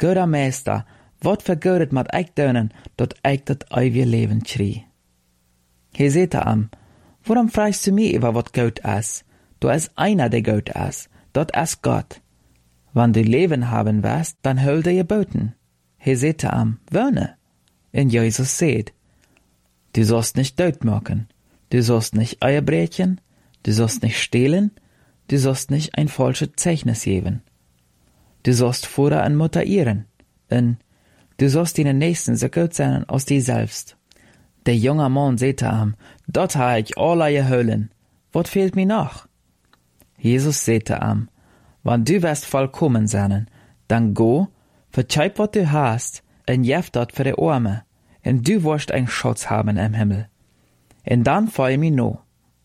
Goede meester, wat vergeudet mat ik dunen, dat ik dat eeuwige leven schrie. Hij zei te hem, waarom fragst du mich über wat gut is? Du is einer, der gut is, dat is Gott. Wann du Leben haben wirst, dann hol dir je Boten. Hij zei te hem, wohne. En Jesus sagt, du sollst nicht Tod machen, du sollst nicht Eier brechen, du sollst nicht stehlen, du sollst nicht ein falsches Zeichnis geben. Du sollst Vater und Mutter ehren, und du sollst deinen Nächsten so gut sein als dir selbst. Der junge Mann sagte ihm, dort habe ich alle geholen, was fehlt mir noch? Jesus sagte ihm, wenn du wirst vollkommen sein, dann go, verzeih was du hast, und gib dort für die Arme, und du wirst einen Schutz haben im Himmel. Und dann folge mir noch.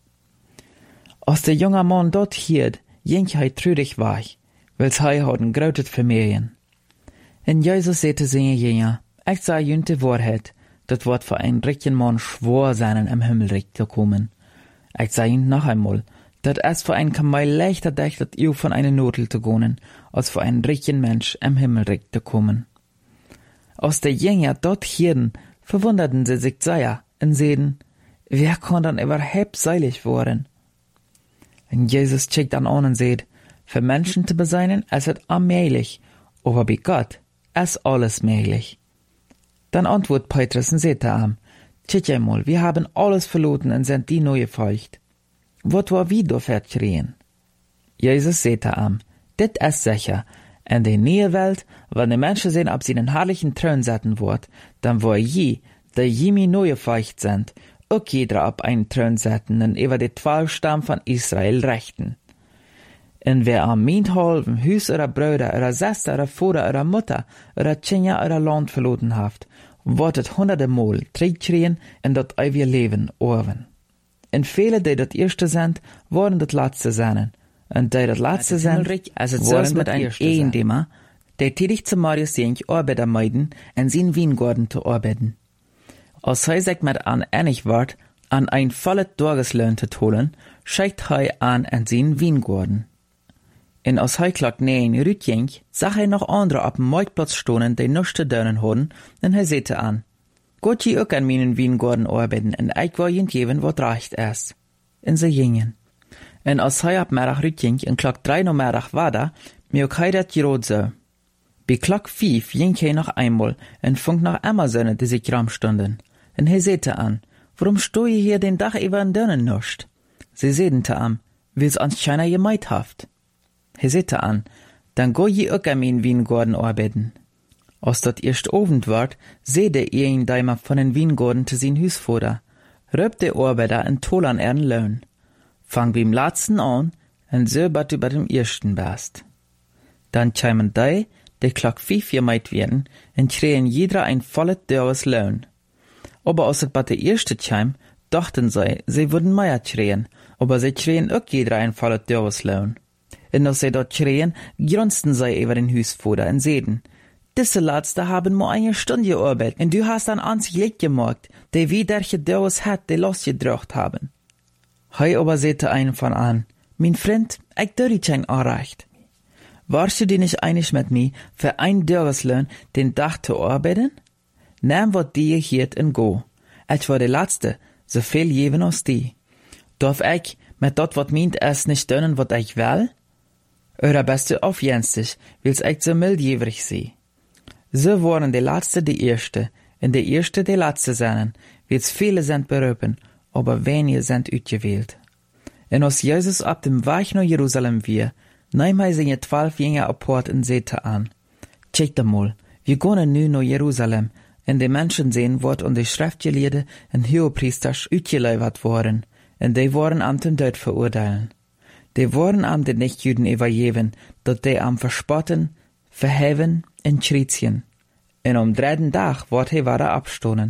Als der junge Mann dort hielt, ging er traurig weg, weil er hat ein großes Vermögen. Und Jesus sagte seine Jünger, ich sage ihnen die Wahrheit, das wird für einen richtigen Mann schwer sein, im Himmelreich zu kommen. Ich sage ihnen noch einmal, das ist für einen Kamel leichter dächtet, ihr von einer Notel zu gehen, als für einen richtigen Mensch im Himmelreich zu kommen. Als die Jünger dort hielten, verwunderten sie sich sehr und sagten, wer kann dann überhaupt seilig werden? Und Jesus schickt dann an und sagt, für Menschen zu beseinen, ist es unmöglich, aber bei Gott ist alles möglich. Dann antwortet Petrus und sagt ihm, tschit einmal, wir haben alles verloren und sind die neue Feucht. Was war wie da verschrien? Jesus sagte ihm, dit ist sicher, in der neue Welt, wenn die Menschen sehen, ob sie einen herrlichen Thron sitzen wird, dann wo je, der jemi neue Feucht sind, auch jeder auf einen Thron sitzen und über die 12 Stamm von Israel rechten. Und wer am Minthalben Hüs oder Brüder oder Schwester oder Vater oder Mutter oder Kinder oder Land verloren haft, wird es 100 Mal zurückkriegen in das ewige Leben oben. Und viele, die das Erste sind, werden das Letzte sein. Und die das Letzte sind, werden mit einem Ehendämmer, der tätig zu Marius ging, Arbeiter meiden, in seinen Weingarten zu arbeiten. Als er sich mit an einig wird, an ein volles Tageslöhn zu holen, schickt er an seinen Weingarten. Und als er klagt nein rütging, sah er noch andere auf dem Marktplatz stehen, die nichts zu tun hatten, und er sagte an, Gott je auch an meinen Weingarten arbeiten, und ich will ihnen geben, was recht ist. Und sie gingen. Und als er ab Mittag rütging, und klagt 3 noch Mittag weiter, mir auch er das gerot so. Bei Klock 5 ging er noch einmal, und fand noch einmal Söhne, die sich rumstunden. Und er sagte an, warum steh ihr hier den Dach über den Dönen nicht? Sie sagten zu ihm, weil's uns keiner gemeint haft. Er sagte an, dann go je auch an meinen Weingarten arbeiten. Als dat erst Abend ward, seht er ihn daimer von den Weingarten zu sein Hüsvater, röbt der Arbeiter en Toll an ihren Lohn. Fang beim Letzten an, und so bat du bei dem Ersten bist. Dann kämen die Klock 5 gemeint werden, und kriegen jeder ein volles Jahres Lohn. Aber als es bei der Erste käm, dachten sie würden mehr kriegen, aber sie kriegen auch jeder ein volles Jahres Lohn. Und als sie dort kriegen, grunzten sie über den Hüsvater und sagten, diese Letzte haben nur eine Stunde gearbeitet, und du hast an ans Licht gemacht, der wie derche Jahres hat, die losgedrückt haben. Hei aber sagte einen von an, mein Freund, ich dürre kein Anrecht. Warst du dir nicht einig mit mir, für ein Jahreslohn den Tag zu arbeiten? Nimm was dir hier und go. Ich war der Letzte, so viel geben als die. Darf ich mit dort wat meint es nicht tun, wat ich will? Oder bist du aufjenstig, willst ich so mildjährig sein? So waren die Letzte die Erste, und die Erste die Letzte sein, weil's viele sind berufen, aber wenige sind ausgewählt. Und als Jesus ab dem Weg nach Jerusalem war, nahm er seine 12 Jünger apart und sagte an, check mal, wir gehen nu nach Jerusalem, und die Menschen sehen, wat und die Schriftgelehrten und Hohepriester ausgeliefert worden, und die waren am den Tod verurteilen. Die waren am den Nichtjuden übergeben, dat die am verspotten, verheven und schriezien. Und am 3. Tag wird er wieder abstoßen.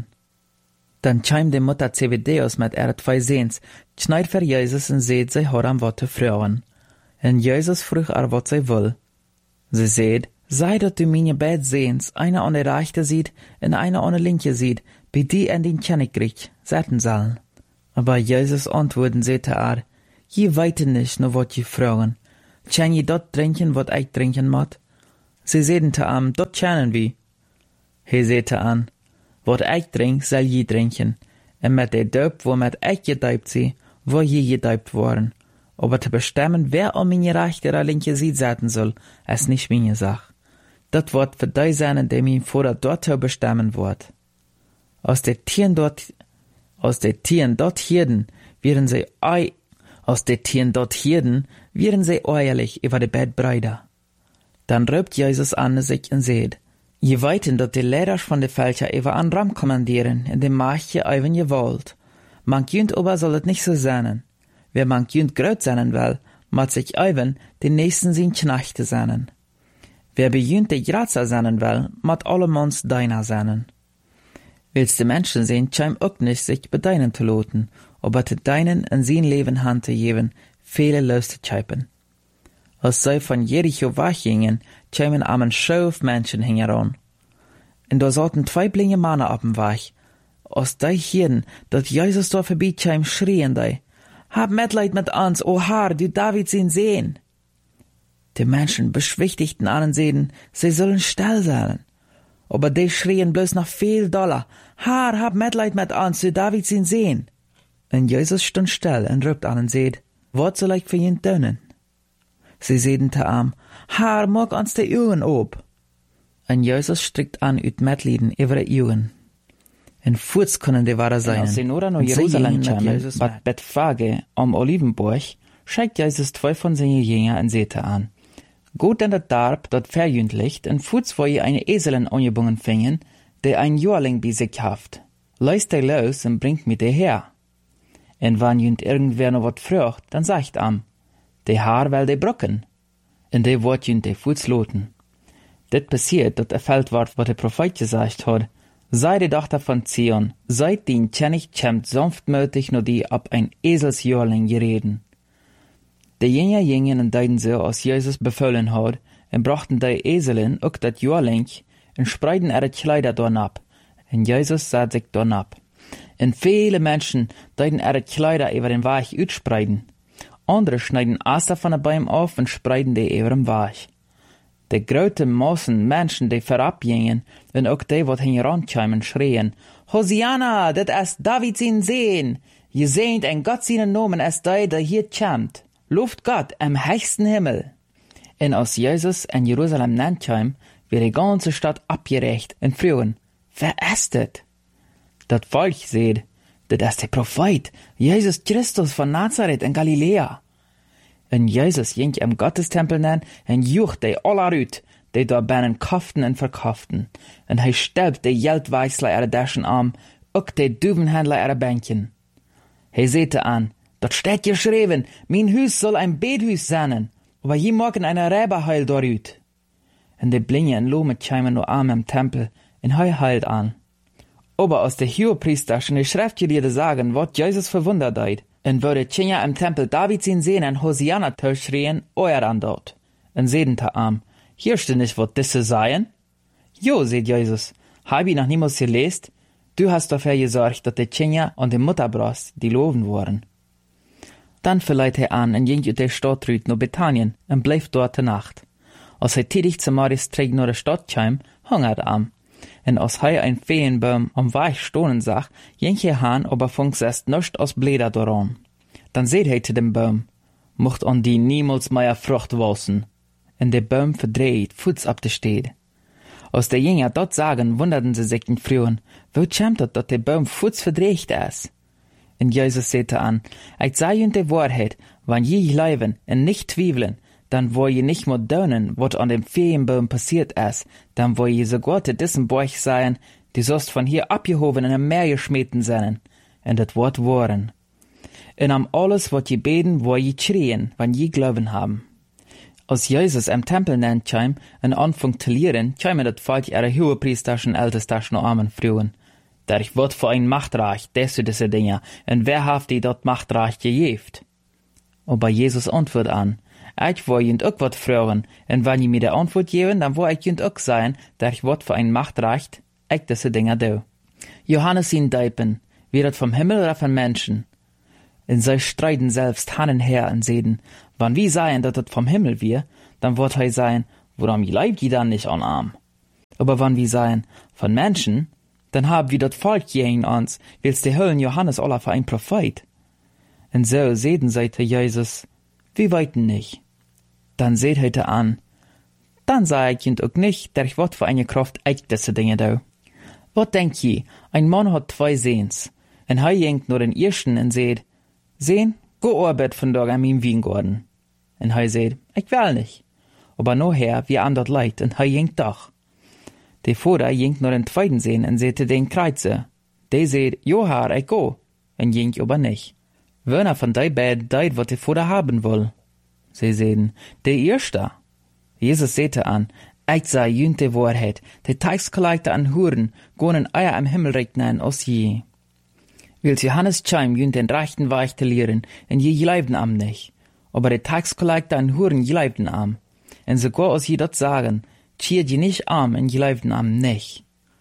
Dann kam die Mutter Zebedeus mit ihren 2 Sehns, schneid für Jesus und seht, sie hat am Wort Frauen. Und Jesus frug was sie will. Sie seht, sei dat du meine beid Sehns, einer an der Rechte sieht, und einer an der Linke sieht, bei die in den Königreich setzen sollen. Aber Jesus antworten sagte er, je weite nicht, nur wat je fragen. Kann je dort trinken, wat ich trinken mod? Sie seden te am, dort kennen wie. Hij zette an, wat ik drink, zal je drinken, en met de doop, wo met ik gedoopt zie, wo je gedoopt worden. Aber te bestemmen, wer om in je rechte oder linke Seite zetten soll, ist nicht meine Sache. Dat wordt für die sein, die mein Vater dort bestemmen wird. Aus de Tieren dort hirden, wären sie ehrlich über die Bettbrüder. Dann rübt Jesus an sich und seht, je weiten dat die Leiders von de Fälscher über an Ram kommandieren, in dem Machtje even je wollt. Man künt aber soll het nicht so sein. Wer man künt groot sein will, mat sich even den nächsten sin Knechte sein. Wer bejunt de Gratzer sein will, mat allemans deiner sein. Willst de Menschen sehen, scheim ook nicht sich bedeinen zu loten, aber te deinen in sein Leben Hand zu geben, viele los zu scheipen. Als sie von Jericho weggingen, kämen am Schoof Menschen hingeran. Und da saßen 2 blinde Männer auf dem Weg. Als die hörten, dass Jesus da vorbeikam, schrien die, hab Mitleid mit uns, o Herr, du David sein Sohn. Die Menschen beschwichtigten an und sagten, sie sollen still sein. Aber die schrien bloß noch viel doller, Herr, hab Mitleid mit uns, du David sein Sohn. Und Jesus stand still und ruft an und sagt, was soll ich für ihn tun? Sie seden te am, Herr, mag uns de Augen op. Und Jesus strickt an uit Mitleiden über die Augen. En voets kunnen de ware zijn. Als sie nur nach Jerusalem kamen, wat Bethphage am Olivenberg, schickt Jesus 2 von seinen Jüngern und sagte an, Gut in dat Darb, dat verjündlicht, en voets wo je eine Eselin angebunden fingen, die ein Jüngling bei sich haft. Leist de los und bringt mir de her. En wann jünd irgendwer noch wat frucht, dann sagt am, de Haar wel de brokken. En de wordt jünd de voets loten. Dit passiert, dat erfüllt wordt wat de Prophet gesagt hat, sei die Tochter von Zion, seid die Tjennig kämmt sanftmütig nur die ab ein Eselsjörling gereden. De Jünger gingen und deuten so, als Jesus befohlen hat, und brachten die Eselin auch dat Jörling und spreiden ihre Kleider dorn ab. Und Jesus sah sich dorn ab. Und viele Menschen deuten ihre Kleider über den Weg utspreiden. Andere schneiden Aster von den Bäumen auf und spreiden die über den Weg. De grote Massen Menschen, die vorabgingen, und auch die, wat hingerankamen, schrien, Hosianna, dat ist David sein Sohn. Je seht, en Gott seinen Namen ist der hier kämmt. Lobt Gott im höchsten Himmel. Und als Jesus in Jerusalem nankam, wird die ganze Stadt abgerecht und frühen, wer ist das? Das Volk seht, das ist der Prophet, Jesus Christus von Nazareth in Galiläa. Und Jesus ging im Gottestempel nen und jucht die aller uit, die da binnen kauften und verkauften. Und hij stelbt die Geldweißler ihre Daschen am, auch die Duvenhändler ihre Bänkchen. Hij sagte an, dort steht geschrieben, mein Hus soll ein Bethaus sein, aber je morgen eine Räberheil dorüt. Und die Blinge und Lome kämen nur arm im Tempel, und hij heilt an. Aber aus der Hohepriester schon die Schriftgelehrten sagen, wat Jesus verwundert hat, und würde Tjenja im Tempel David sein sehen und Hosianna schreien, euer an dort. Und sehen ta am, hier steht nicht, wat disse seien? Jo, seht Jesus, hab ich noch niemals gelesen, du hast dafür gesorgt, dass die Tjenja und die Mutterbrust die loben waren. Dann verleiht er an und ging ut der Stadt rüt nach Bethanien und bleib dort die Nacht. Als er tätig zu Maris trägt nach der Stadt kam, hungert am. Und als er ein Feenbaum am Weg stohnen sah, ging er han, aber funks erst nicht aus Bläder daran. Dann seht er zu dem Baum, mocht an die niemals mehr Frucht wachsen. Und der Baum verdreht, Fuß ab der Steht. Als der Jünger dort sagen, wunderten sie sich in Frühen, wo kämmt das, dass der Baum Fuß verdreht ist? Und Jesus sagte an, ich sage ihnen die Wahrheit, wenn je glauben und nicht zweifeln, dann wo je nicht mehr dönen, was an dem Feenbaum passiert ist, dann wo je sogar zu diesem Bauch sein, die sollst von hier abgehoben in ein Meer geschmeten sein. Und das Wort waren. Und am alles, was je beten, wo je schrien, wenn je Glauben haben. Als Jesus im Tempel nennt kam, und anfängt zu lehren, kamen das Volk ihre Hohepriesterschen, Ältesten und armen Frauen. Der wird für ein Machtreich, diese Dinge, und wer hat die dort Machtreich gegeben? Aber Jesus antwortet an, ich will jünd auch wat fragen, und wenn ihr mir die Antwort geben, dann will ich jünd auch sein, der ich wird für ein Machtreich, ich diese Dinge do. Johannes ihn deipen, wie das vom Himmel oder von Menschen. Und sie streiten selbst Hand und her und sehen, wenn wir sagen, dass das vom Himmel wir, dann wird er sein, warum leibt die dann nicht an Arm? Aber wenn wir sagen, von Menschen, dann haben wir das Volk gegen uns, willst die Höllen Johannes aller für ein Prophet. Und so sehen seite Jesus, wir weiten nicht. Dann seht heute an, dann sei ich auch nicht, der ich wat für eine Kraft echt diese Dinge da. Wat denkt je, ein Mann hat 2 Sehens, und er jenkt nur den ersten und seht, Sehn, go arbeit vandaag an meinem Weingarten. Und er seht, ich will nicht. Aber nachher, wie andert Leid, und er jenkt doch. Der Vater jenkt nur den zweiten Sehn und seht den Kreuze. Der seht, jo Herr, ich go, und jenkt aber nicht. Wenn von die beiden deit, wat der Vater haben will. Sie sehen, der Erste. Jesus sehte an, ich sei jünt die Wahrheit, die Taxkollektor an Huren, gonen Eier am Himmel regnen aus je. Wils Johannes Scheim jünt den rechten Weich te lehren, en je leibten am nicht. Aber die Taxkollektor an Huren leibten am. En sogar aus je dat sagen, schiert je nicht am en je leibten am nicht.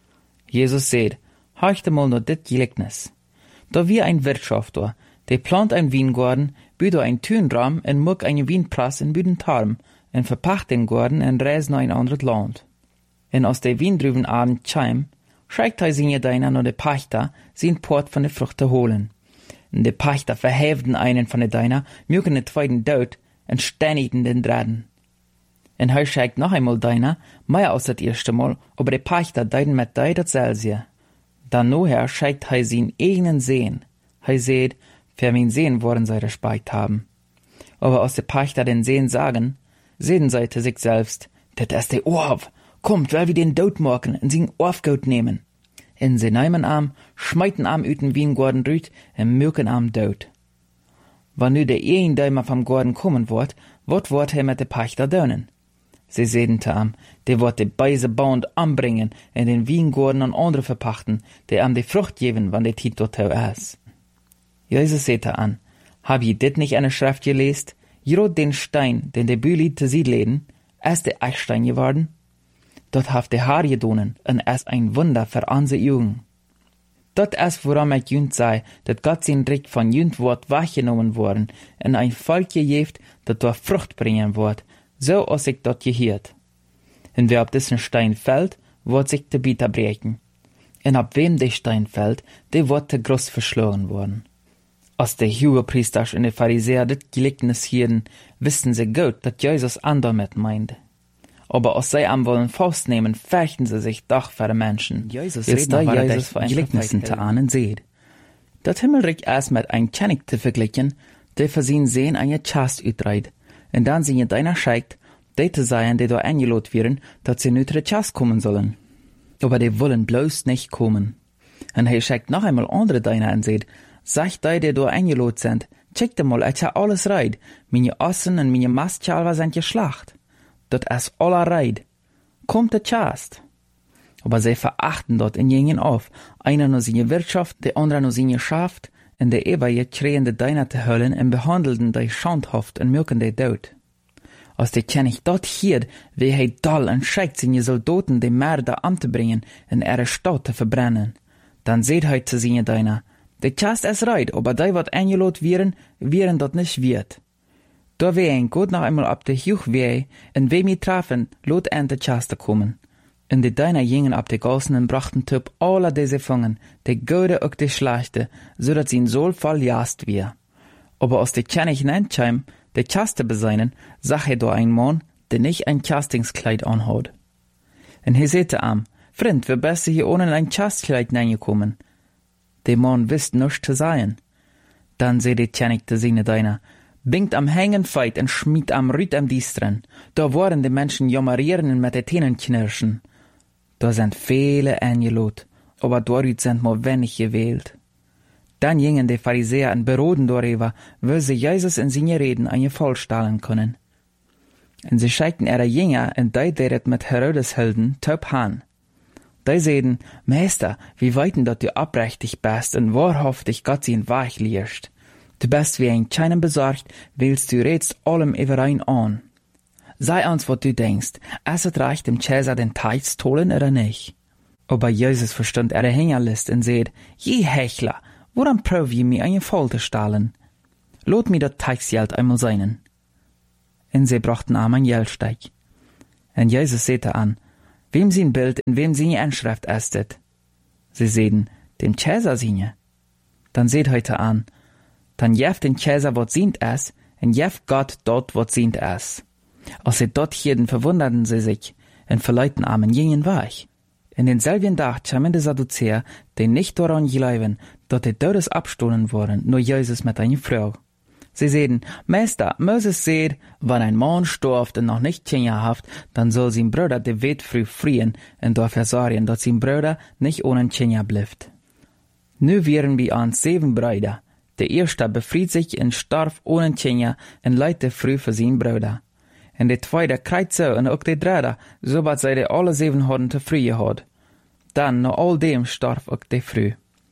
Jesus seht, horchte mal nur dit Gleichnis. Da wie ein Wirtschafter, der plant ein Weingarten, büht ein Türenraum en muck eine Weinpress in büden Tarm, en verpacht den Garten en reist nach ein anderes Land. En aus der Weindrüben Abend Scheim, schreikt seine Deiner nur de Pachter, sin Port von de Fruchte holen. En de Pachter verhäften einen von de Deiner, mücken de zweiten Död, en stänigten den Draden. En he schreikt noch einmal Deiner, mehr aus das erste Mal, aber de Pachter deiden mit dei dasselbe. Dann noher schreikt he sin eigenen Sehen. He seht, für mein Sehen wollen sie respekt haben. Aber aus de Pachter den Sehen sagen, sehen sie zu sich selbst, dat ist der Orf, kommt, weil wir den Dod morgen und sin Orfgout nehmen. En sie nehmen am, schmeiten am üten Weingarten rüt, en mürken am Dod. Wann nu der ein Däumer vom Garten kommen wird er mit de Pachter dönen. Sie sehen am, der wird de beise Band anbringen, en den Weingarten an andere verpachten, der am de Frucht geben, wann der Tit dort ist. Jesus sehte an, hab je dit nicht eine Schrift gelesen? Jrot den Stein, den de Büli te Siedleden, ist der Echtstein geworden? Dort haft de Haar gedonen, en es ein Wunder für anse Jugend. Dort ist, woran ich jünt sei, dat Gott sein Recht von jünt Wort weggenommen worden, en ein Volk gejeft, dat dort Frucht bringen wird, so als ich dort gehiert. Und wer ab diesen Stein fällt, wird sich de Bieter brechen. Und ab wem der Stein fällt, der wird te groß verschlagen worden. Als der Hohepriester und die Pharisäer dit Gleichnis hielten, wussten sie gut, dat Jesus andermet meinte. Aber als sie am wollen festnehmen, fürchten sie sich doch vor den Menschen. Jesus redet da Jesus für ein Gleichnissen zu ahnen seht. Dat Himmelreich erst mit ein König zu vergleichen, der für sein Sehen eine Chast utreit, und dann sie in deiner scheikt, die zu sein, die da eingelot werden, dat sie nütre Chast kommen sollen. Aber die wollen bloß nicht kommen. Und er scheikt noch einmal andere deiner und seht, sagt die da eingelot sind, checkt mal, ich ha alles reit, meine Ossen und meine Mastchalver sind geschlacht. Dat is aller Reit. Kommt der Chast. Aber sie verachten dort in jenen auf, einer nur seine Wirtschaft, der andere nur seine Schaft, und der Eberje krähende deiner te höllen und behandelten die schandhaft und mürken die Dod. Als der König dort hiert, wie er doll und schickt seine Soldaten die Mörder anzubringen und ihre Stadt zu verbrennen, dann seht er zu seine deiner, der Chast ist reit, aber die wat eingelot wären dort nicht wird. Da wär ein Gott noch einmal ab der Juch weh, und wem wir trafen, lot an der Chaste kommen. Und die Deiner gingen ab der Gassen und brachten Typ alle diese Fangen, die Gode und die Schlechte, so dass sie in so voll jast wär. Aber aus der König hineinscheim, der Chaste beseinen, sah da ein Mann, der nicht ein Chastingskleid anhat. Und er sagte am, Freund, wir bist hier ohne ein Chastkleid reingekommen. Der Mann wisst nichts zu sein. Dann seh der König zu seine Deiner, bingt am Hängen feit und schmied am Rüt am Diestren. Da waren die Menschen jammerieren und mit den Tänen knirschen. Da sind viele eingelot, aber dort sind nur wenig gewählt. Dann gingen die Pharisäer und beroden darüber, wie sie Jesus in seine Reden eine vollstellen können. Und sie schickten ihre Jünger und die deret mit Herodes Helden töp han. Die sehen, Meister, wie weiten dort du abrechtig bist und wahrhaftig Gott sein Weich lehrst. Du bist wie ein Scheinen besorgt, willst du redst allem überein an. Sei uns, was du denkst, es reicht dem Cäsar den Teich stohlen oder nicht. Aber Jesus verstand ihre Hängerlist und seht, je Hechler, woran pröv je mir eine Folter stahlen? Lot mir das Teichsgeld einmal seinen. Und sie brachten ihm ein Geldsteig. En Jesus sete an, wem zijn Bild en wem zijn Anschrift ist dit? Sie seden, dem Cäsar sinje. Dann seht heute an, dann jeft den Cäsar wat sint es, en jeft Gott dort wat sint es. Als sie dort hielden, verwunderten sie sich, en verleuten armen jingen weich. In denselben Tag kamen die Sadduzäer, die nicht daran geleiben, dort die Todes abstohlen worden, nur Jesus mit einer Frau. Sie sehen, Meister, Moses seht, wenn ein Mann stirbt und noch nicht Kinder hat, dann soll sein Bruder die Welt früh frieren und dafür sorgen, dass sein Bruder nicht ohne Kinder bleibt. Nu wären wir an 7 Brüder. Der erste befried sich und starb ohne Kinder und leidte früh für seinen Bruder. Und der zweite kriegt so und auch der dritte, sobald sie die alle 7 hadden te früh gehad. Dann, nach all dem, starb auch der früh.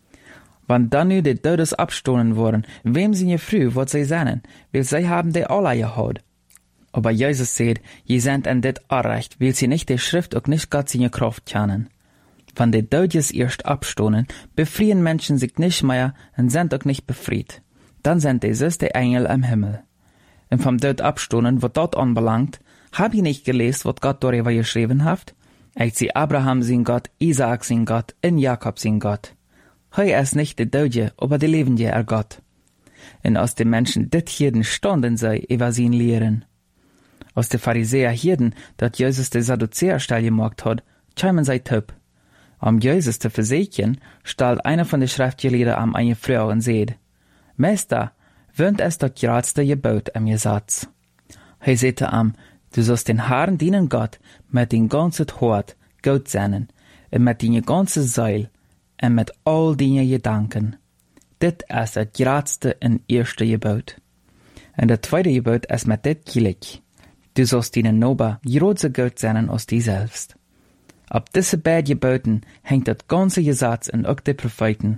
Wann dann nu die Todes abstohlen worden, wem sie je früh, wat sie seien, weil sie haben die alle gehad. Aber Jesus sagt, je sind an dit Recht, weil sie nicht die Schrift auch nicht Gott seine Kraft kennen. Wann die Todes erst abstohlen, befrieren Menschen sich nicht mehr und sind auch nicht befried. Dann sind die süße Engel im Himmel. Und vom Tod abstohlen, was dort anbelangt, hab ich nicht gelesen, was Gott darüber geschrieben hat? Ich sie Abraham sein Gott, Isaak sein Gott, und Jakob sein Gott. Hei ist nicht der Döde, aber der Lebende Gott. Und aus den Menschen dit hierden standen sei über sein Lehren. Aus den Pharisäer hierden, dat Jesus de Sadduzäer stall gemacht hat, kämen sei töp. Am Jesus zu versichern, stellt einer von den Schriftgelehrten am eine Frau und seht, Meister, wöhnt es das geradste Gebot am Gesetz. Hei sehte am, du sollst den Herrn dienen Gott mit den ganzen Hort, Gott seinen, und mit deine ganze Seil, und mit all deine Gedanken. Dit ist das geradste und erste Gebot. Und das zweite Gebot ist mit dit gleich. Du sollst deinen Nober gerad Gott seinen aus dir selbst. Ab diese beiden Geboten hängt das ganze Gesetz und auch die Propheten.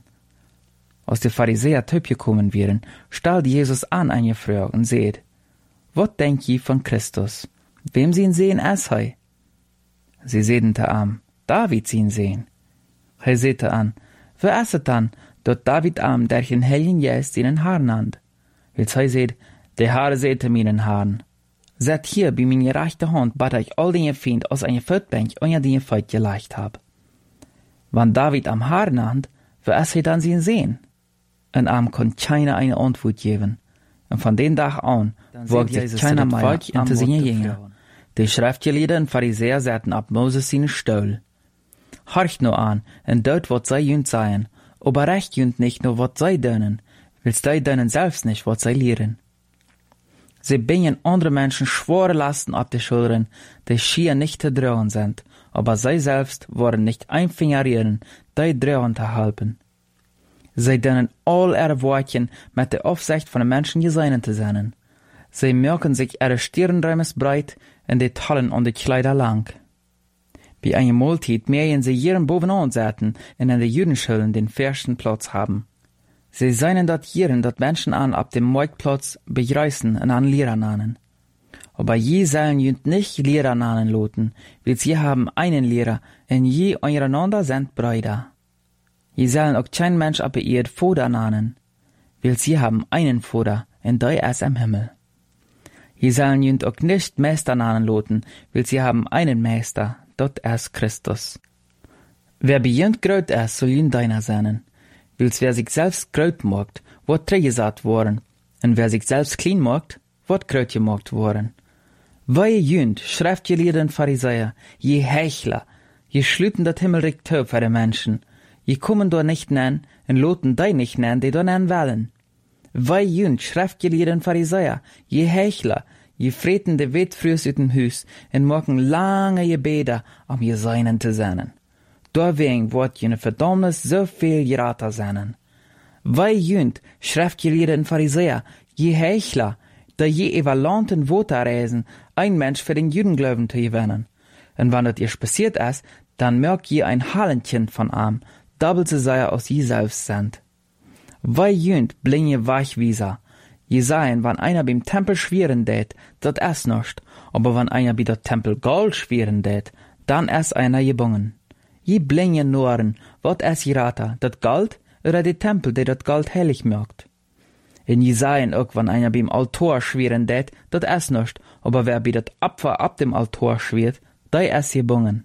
Als die Pharisäer gekommen wären, stellt Jesus an eine Frau und seht, was denkt ihr von Christus? Wem sie ihn sehen es hei? Sie sehen te am, David sie ihn sehen. Hei sehte an, wer ist es dann, dort David am, der in Helgen jest seinen Haar nannt? Wils hei seht, der Haare sehte meinen Haaren. Seht hier, bei meiner rechten Hand, bat ich all den Feind aus einer Feldbank unter den Feind geleicht hab. Wann David am Haar nannt, wer ist er dann sie ihn sehen? Und am konnte keiner eine Antwort geben. Und von den Tag an, wagte sich keiner mehr hinter seine Jünger. Die Schriftgelehrten und Pharisäer saßen ab Moses seinen Stuhl. Horcht nur an, und dort wat sei jünd seien, aber recht jünd nicht nur wat sei dönen, willst sei dönen selbst nicht wat sei lehren. Sie bringen andere Menschen schwere Lasten ab die Schultern, die schier nicht zu drohen sind, aber sie selbst wollen nicht ein Finger rühren, die drohen zu halten. Sie dönen all ihre Wortchen mit der Aufsicht von den Menschen geseinen zu sein. Sie merken sich ihre Stirnräumes breit und die Tallen und die Kleider lang. Bei einer Mahlzeit mähen sie jeden bovenan setzen und in den Judenschulen den ersten Platz haben. Sie seien dort jeden, dat Menschen an ab dem Marktplatz begreißen und an Lehrer nannen. Aber je sollen jünd nicht Lehrer nannen loten, weil sie haben einen Lehrer und je untereinander sind Brüder. Je sollen auch kein Mensch ab ihr Vater nannen, weil sie haben einen Vater und der ist im Himmel. Je sollen jünd auch nicht Meister nannen loten, weil sie haben einen Meister, dort ist Christus. Wer bei jünd groß ist, soll jünd deiner sein. Wils wer sich selbst groß macht, wird trägesat worden, und wer sich selbst klein macht, wird groß gemacht worden. Wehe jünd, Schriftgelehrte und Pharisäer, je Heuchler, je schlüten dat Himmelreich taub für die Menschen, je kommen dort nicht nennen, und loten die nicht nennen, die dort nennen wollen. Wehe jünd, Schriftgelehrte und Pharisäer, je Heuchler, je freten de Wet frühs ut dem Hus, und machen lange Gebete, je seinen zu sein. Deswegen wird jene Verdammnis so viel geraten sein. Weil jünd, Schriftgelehrte und Pharisäer, je Heuchler, da je evaluanten Worte reisen, ein Mensch für den Judenglauben zu gewinnen. Und wenn das ihr passiert ist, dann merkt je ein Hallenkind von ihm, doppelt so sehr aus je selbst sind. Weil jünd, blinge Weichwieser, je seien, wenn einer beim Tempel schweren tät, dat ist nicht, aber wenn einer bei der Tempel Gold schweren tät, dann ist einer gebungen. Je blinge Noren, wat es gerata, dat Gold oder die Tempel, die dat Gold heilig macht. In je seien auch, wenn einer beim Altar schweren tät, dat es nicht, aber wer bei dat Opfer ab dem Altar schwert, die es gebungen.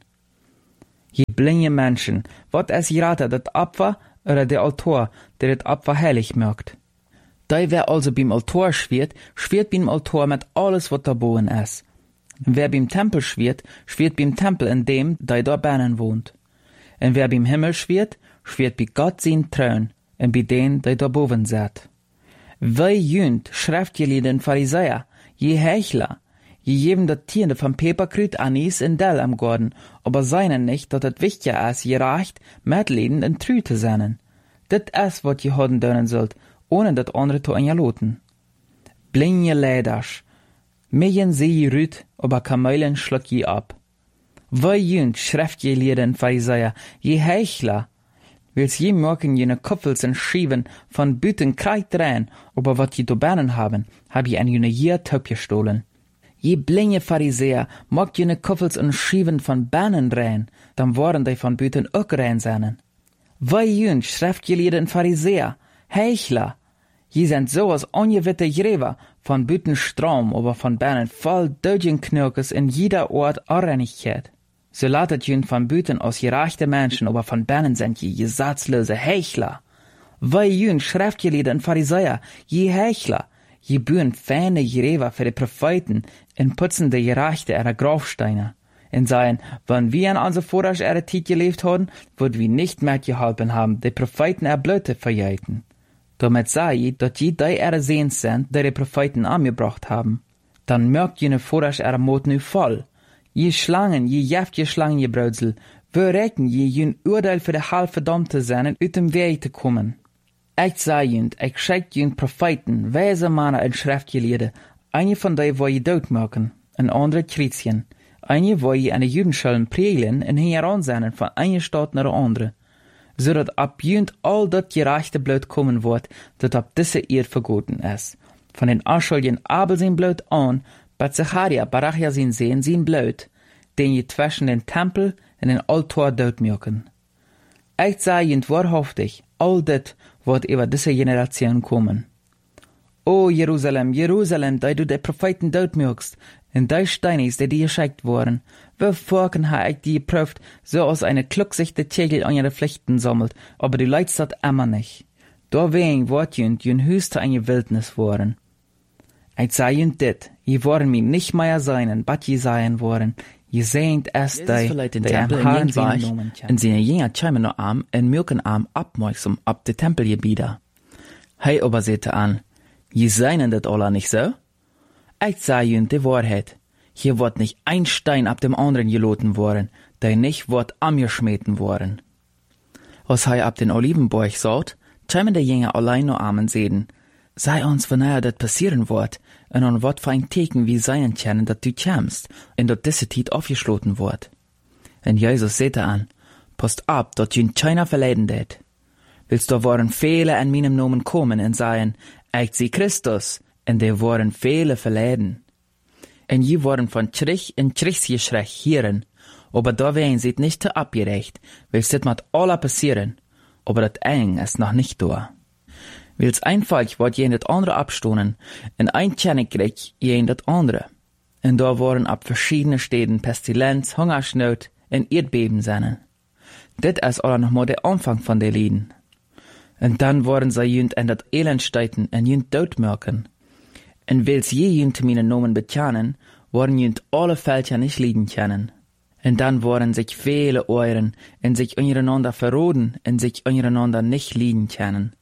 Je blinde Menschen, wat es geraten dat Opfer oder der Altar, der das Opfer heilig macht. Die wer also beim Altar schwirrt beim Altar mit alles, was da boven ist. Und wer beim Tempel schwirrt beim Tempel, in dem die da binnen wohnt. Und wer beim Himmel schwirrt bei Gott sein Thron, und bei denen, die da boven sind. Wie jünd schreibt jullie den Pharisäer, je Heuchler, je geben dat Tiende von Peperkrut, Anis und Dell am Garten, aber seinen nicht, dat het wichtiger ist, gerecht, Mitleiden und treu zu sein. Dit ist, wat je hoden dönen sollt, ohne dat andere zu anjaloten. Blinde Leiders, Millen sie rüt, aber Kamelen schluck je ab. Wie jünd schreibt jullie den Pharisäer, je Heuchler, Wils je merken jene Kopfels en Schieven von Büten kreit rein, aber wat je dobanen haben, hab je an jene hier taub gestohlen. Je blinde Pharisäer mag jene Kopfels en Schieven von Banen rein, dann waren die von Büten auch rein seinen. Wie jünd schreibt je den Pharisäer, Heuchler, je sind so als ongewitte Gräber, von Büten Strom, aber von Banen voll Dödgenknirkes in jeder Ort Arreinigkeit. So latet jün von Büten aus gerechte Menschen, aber von Bannen sind je gesatzlose Heuchler. Wie jün schreibt je den Pharisäer, je Heuchler, je bühen feine Gräber für die Propheten, in putzen die Gerechte ihrer Grabsteine. In seien, wenn wir in unser Vorrasch ihre Zeit gelebt haben, würd wir nicht mehr geholfen haben, die Propheten erblöte verjeiten. Damit sei je, dass je die ihre Sehens sind, die Propheten angebracht haben. Dann merkt jene Vorrasch ihre Mut nu voll. Je Schlangen, je jäftige Schlangengebraudsel, wir recken je jün Urteil für die halbverdammte sein, uit dem Weg zu kommen. Ich sei jünd, ich schickt jün Propheten, weise Männer und Schriftgelehrte, eine von die wo je dood machen, ein andere Chrétien, eine wo je an die Judenschulden prägeln und heranseinen von einer Stadt nach der andere, so dat ab jünd all dat gerechte Blut kommen wird, dat ab diese Erd vergoten ist. Von den Anschuldigen Abel sein Blut an, bei Zacharia, Barachia sein Blut, den je zwischen den Tempel und den Altar doodmerken. Ich sei jünd wahrhaftig, all dit wird über diese Generation kommen. O Jerusalem, Jerusalem, da du die Propheten doodmerkst, und die Steinis, die dir geschickt wurden, wie Vorken ha ich die geprüft, so als eine klucksichte Tegel an ihre Pflichten sammelt, aber du leidst dat immer nicht. Dawein wird jünd höchste eine Wildnis worden. Ich sei jünd dit, je worden mir nicht mehr seinen, bat je seien worden, je sehnt es die am Haaren sein und seine Jünger schämen noch arm und mirken arm abmerksam ab de Tempelgebiete. Hei aber sehte an, je seien dat alle nicht so? Ich sei jünd die Wahrheit, hier wird nicht ein Stein ab dem anderen geloten worden, der nicht wird angeschmeten worden. Als hei ab den Olivenberg sagt, schämen die Jünger allein noch armen sehen, sei uns, wenn dat passieren wird, und an wat für ein Teken wie sein können, dat du kämst, und dat diese Zeit aufgeschloten wird. Und Jesus sehte an, passt ab, dat jün keiner verleiden det. Willst du waren viele an meinem Namen kommen und sagen, ich sie Christus, und die waren viele verleiden. Und je waren von Strich in Strichs geschrecht hören, aber da wären sie nicht zu abgerecht, willst dit mit aller passieren, aber dat eng ist noch nicht da. Wils ein Volk wird jen dat andere abstonen, en ein Königreich jen dat andere. En da waren ab verschiedene Städten Pestilenz, Hungersnot en Erdbeben seinen. Dit ist alle noch mal der Anfang von der Lieden. En dann waren sie jünd en dat Elend steiten en jünd doodmerken. En wils je jünd meine Nomen betjanen, waren jünd alle Völker nicht lieden können. En dann waren sich viele Euren en sich untereinander verroden en sich untereinander nicht lieden können.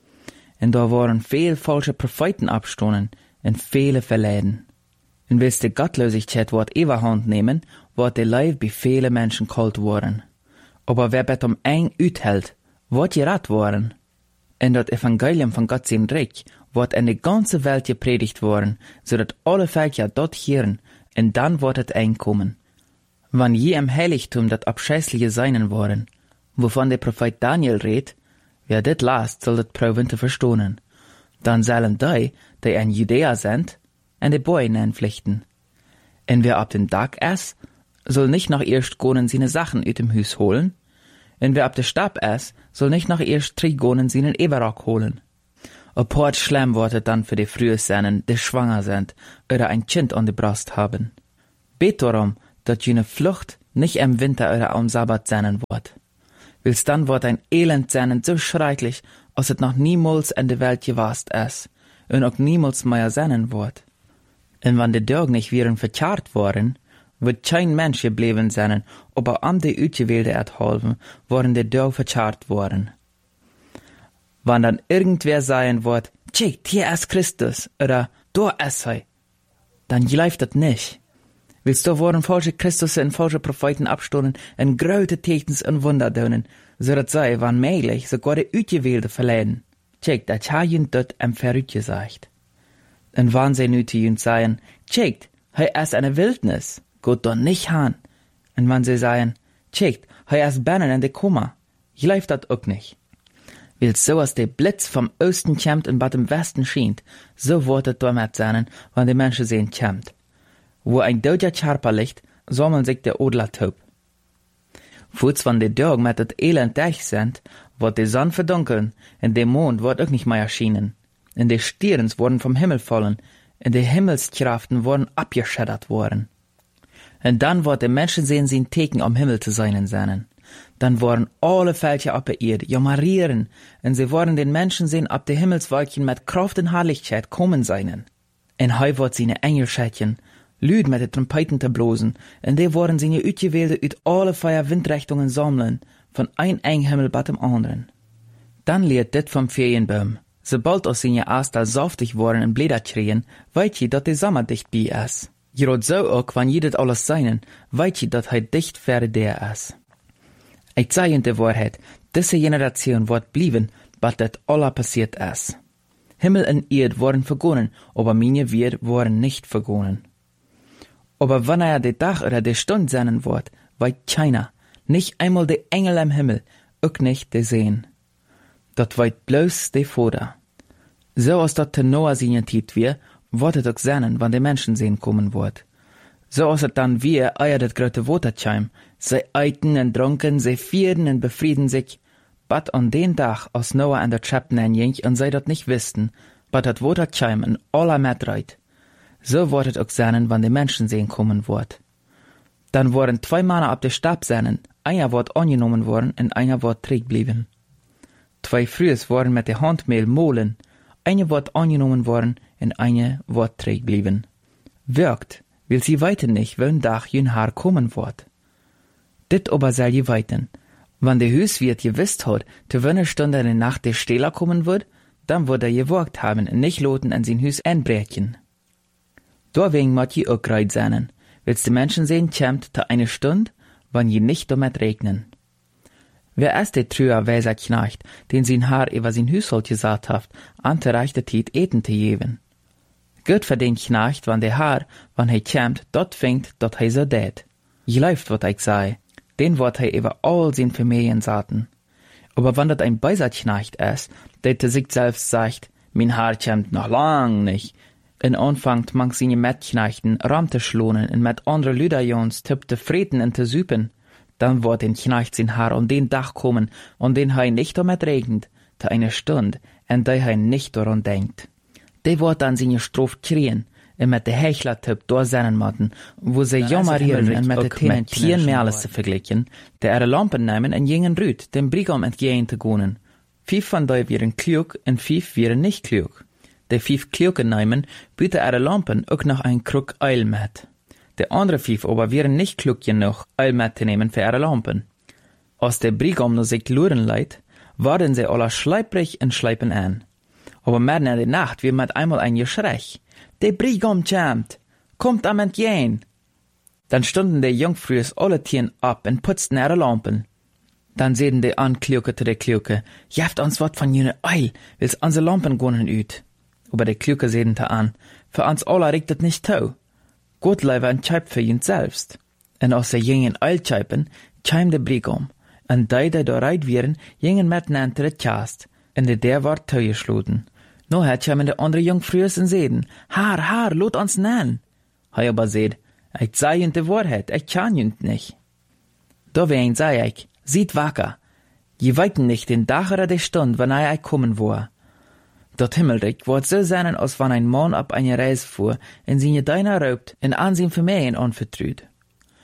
En da waren veel falsche Propheten abstonen en viele verleiden. En wils de Gottlosigkeit wordt überhand nehmen, wordt de Leib bei viele Menschen kalt worden. Aber wer bet eng uithält, wordt gerat worden. En dat Evangelium von Gott sein Reich wordt in de ganze Welt gepredigt worden, zodat alle Völker dort hören, en dann wordt het eng kommen. Wann je im Heiligtum dat abscheußliche seinen worden, wovon der Prophet Daniel redt, wer dit last, soll dit proben te verstonen. Dan zullen die in Judäa sind, en de Boy pflichten. En wer ab den Tag ist, soll nicht noch erst gonen seine Sachen uit dem Hus holen, en wer ab de Stab ist, soll nicht noch erst 3 gonen seinen Everrock holen. A port schlimm wird dann für die frühe seinen, die schwanger sind, oder ein Kind an die Brust haben. Bet darum, dat jene Flucht nicht im Winter oder am Sabbat sein wird. Wils dann wird ein Elend sein so schrecklich, als es noch niemals in der Welt gewast ist und auch niemals mehr sein wird. Und wenn die Dörg nicht wären verkehrt worden, wird kein Mensch geblieben sein, aber an die Utgewählte erhalten, worden die Dörg verkehrt worden. Wenn dann irgendwer sagen wird, tschickt, hier ist Christus, oder da ist er, dann greift das nicht. Willst du worden falsche Christus und falsche Propheten abstoßen und große Techens und Wunder tun, so dass sie, wann möglich, sogar die Utgewählte verleiden. Tschickt, das hat jünd dort am Verrückt gesagt. Und wann sie nu zu jünd sagen, tschickt, er ist eine Wildnis, geht doch nicht han. Und wenn sie sagen, tschickt, er ist Bannen in der Kummer, greift das auch nicht. Weil so als der Blitz vom Osten kämmt und bad im Westen schient, so wird es damit sein, wenn die Menschen sehen kämmt. Wo ein doder Charper liegt, sammelt sich der Odler taub. Voets wenn die Dörg mit das Elend durch sind, wird die Sonne verdunkeln, und der Mond wird auch nicht mehr erschienen. Und die Stirns wurden vom Himmel fallen, und die Himmelskraften wurden abgeschädert worden. Und dann wird der Menschen sehen, sie ein Teken am Himmel zu sein. Dann worden alle Völker ab der Erde jammerieren, und sie werden den Menschen sehen ab der Himmelswolkchen mit Kraft und Herrlichkeit kommen seinen. Und heu wird sie ne Engelschädchen, Lüd mit den Trompeten zu blosen, und die worden sie ne Utgewählte ut alle vier Windrichtungen sammeln, von ein Himmel bat dem anderen. Dann lehrt dit vom Ferienbaum. Sobald aus seine Astal saftig worden und Blätter kriegen, weit je, dat der Sommer dicht bei ist. Gerot so auch, wenn jedet alles seinen, weit je, dat he dicht für der ist. Ich sage in der Wahrheit, diese Generation wird blieben, was das aller passiert ist. Himmel und Erd wurden vergonnen, aber meine wir wurden nicht vergonnen. Aber wenn der Tag oder die Stunde sein wird, weit keiner, nicht einmal die Engel im Himmel, auch nicht die sehen. Dat weit bloß die Vater. So als dat te Noah seine Zeit wird es auch sein, wann die Menschen sehen kommen wird. So als es dann wir eier das große Watercheim, sie eiten und trunken, sie vieren und befrieden sich, bat an den Tag, als Noah an der Schöpfen ging und sie dat nicht wussten, bat das Watercheim in aller Metreit. So wird es auch sein, wann die Menschen sehen kommen wird. Dann wurden 2 Männer ab der Stab sein, einer wird angenommen worden und einer wird träg blieben. 2 Frühes wurden mit der Handmehl mohlen, eine wird angenommen worden und eine wird träg blieben. Wirkt, will sie weiten nicht, wenn Dach jün Haar kommen wird. Dit aber soll je weiten. Wann der Hüswirt gewisst hat, zu welcher Stunde in der Nacht der Stehler kommen wird, dann wird er gewagt haben und nicht loten an sein Hüs einbrechen. Deswegen muss je auch greit sein, willst die Menschen sehen, kämmt zu eine Stunde, wann je nicht damit regnen. Wer ist der trüer weiser Knecht, den sein Haar über sein Hüshalt gesagt hat, an der rechte Zeit eten zu geben? Gott für den Knecht, wann der Haar, wann er kämmt, dort fängt, dort er so det. Je läuft, wat ich sei, den wird er über all sein Familien saten. Aber wenn dat ein beiser Knecht ist, der zu sich selbst sagt, mein Haar kämmt noch lang nicht, und anfangt mang seine Metknechten ram zu schlohnen und mit andre Lüderjons tippte Freten und zu süpen, dann wird den Knecht sein Haar an den Dach kommen, und den er nicht damit regnet, zu einer Stunde, und der er nicht daran denkt. Der wird dann seine Strophe kriegen, und mit der Hechler-Tipp durchsennen matten, wo sie jammerieren und mit den Tieren Tieren mehr alles zu vergleichen, der ihre Lampen nehmen und jenen Rüd, dem Brigam entgehen zu gehen. 5 von denen wären klug und 5 wären nicht klug. Die 5 Klugen nehmen, bieten ihre Lampen auch noch ein Krug Öl mit. Die andere 5 aber wären nicht klug genug, Öl mitzunehmen für ihre Lampen. Als der Brigam nur sich luren leiht, werden sie alle schleiprig und schleipen an. Aber mitten in der Nacht wird mit einmal ein Geschrei. Der Brigam kämmt! Kommt am entgehen! Dann stunden die Jungfrühes alle Tieren ab und putzten ihre Lampen. Dann sehen die Ankluke zu der Kluke, jaft uns wat von jene Eil, wils unsere Lampen gonnen üt. Aber die Kluke sehen da an, für uns alle regt het nicht tau. Gott leiwe ein Scheib für ihn selbst. Und aus der jingen Eilscheiben käm der Brigam, und die da reit wären, jingen mitten hinter der Kast, und der war tau geschloten. No hat kämen de andere Jungfrühes und sehen, Haar, lot uns nennen. Hei aber seht, ich sei jünt de Wahrheit, ich kann jünt nicht. Da wen sei ich, sieht wacker, je weiten nicht den Tag oder die Stunde, wann ich kommen war. Dort Himmelreich wird so sein, als wenn ein Mann ab eine Reise fuhr, und seine Deiner raubt, und an sein Familien anvertraut.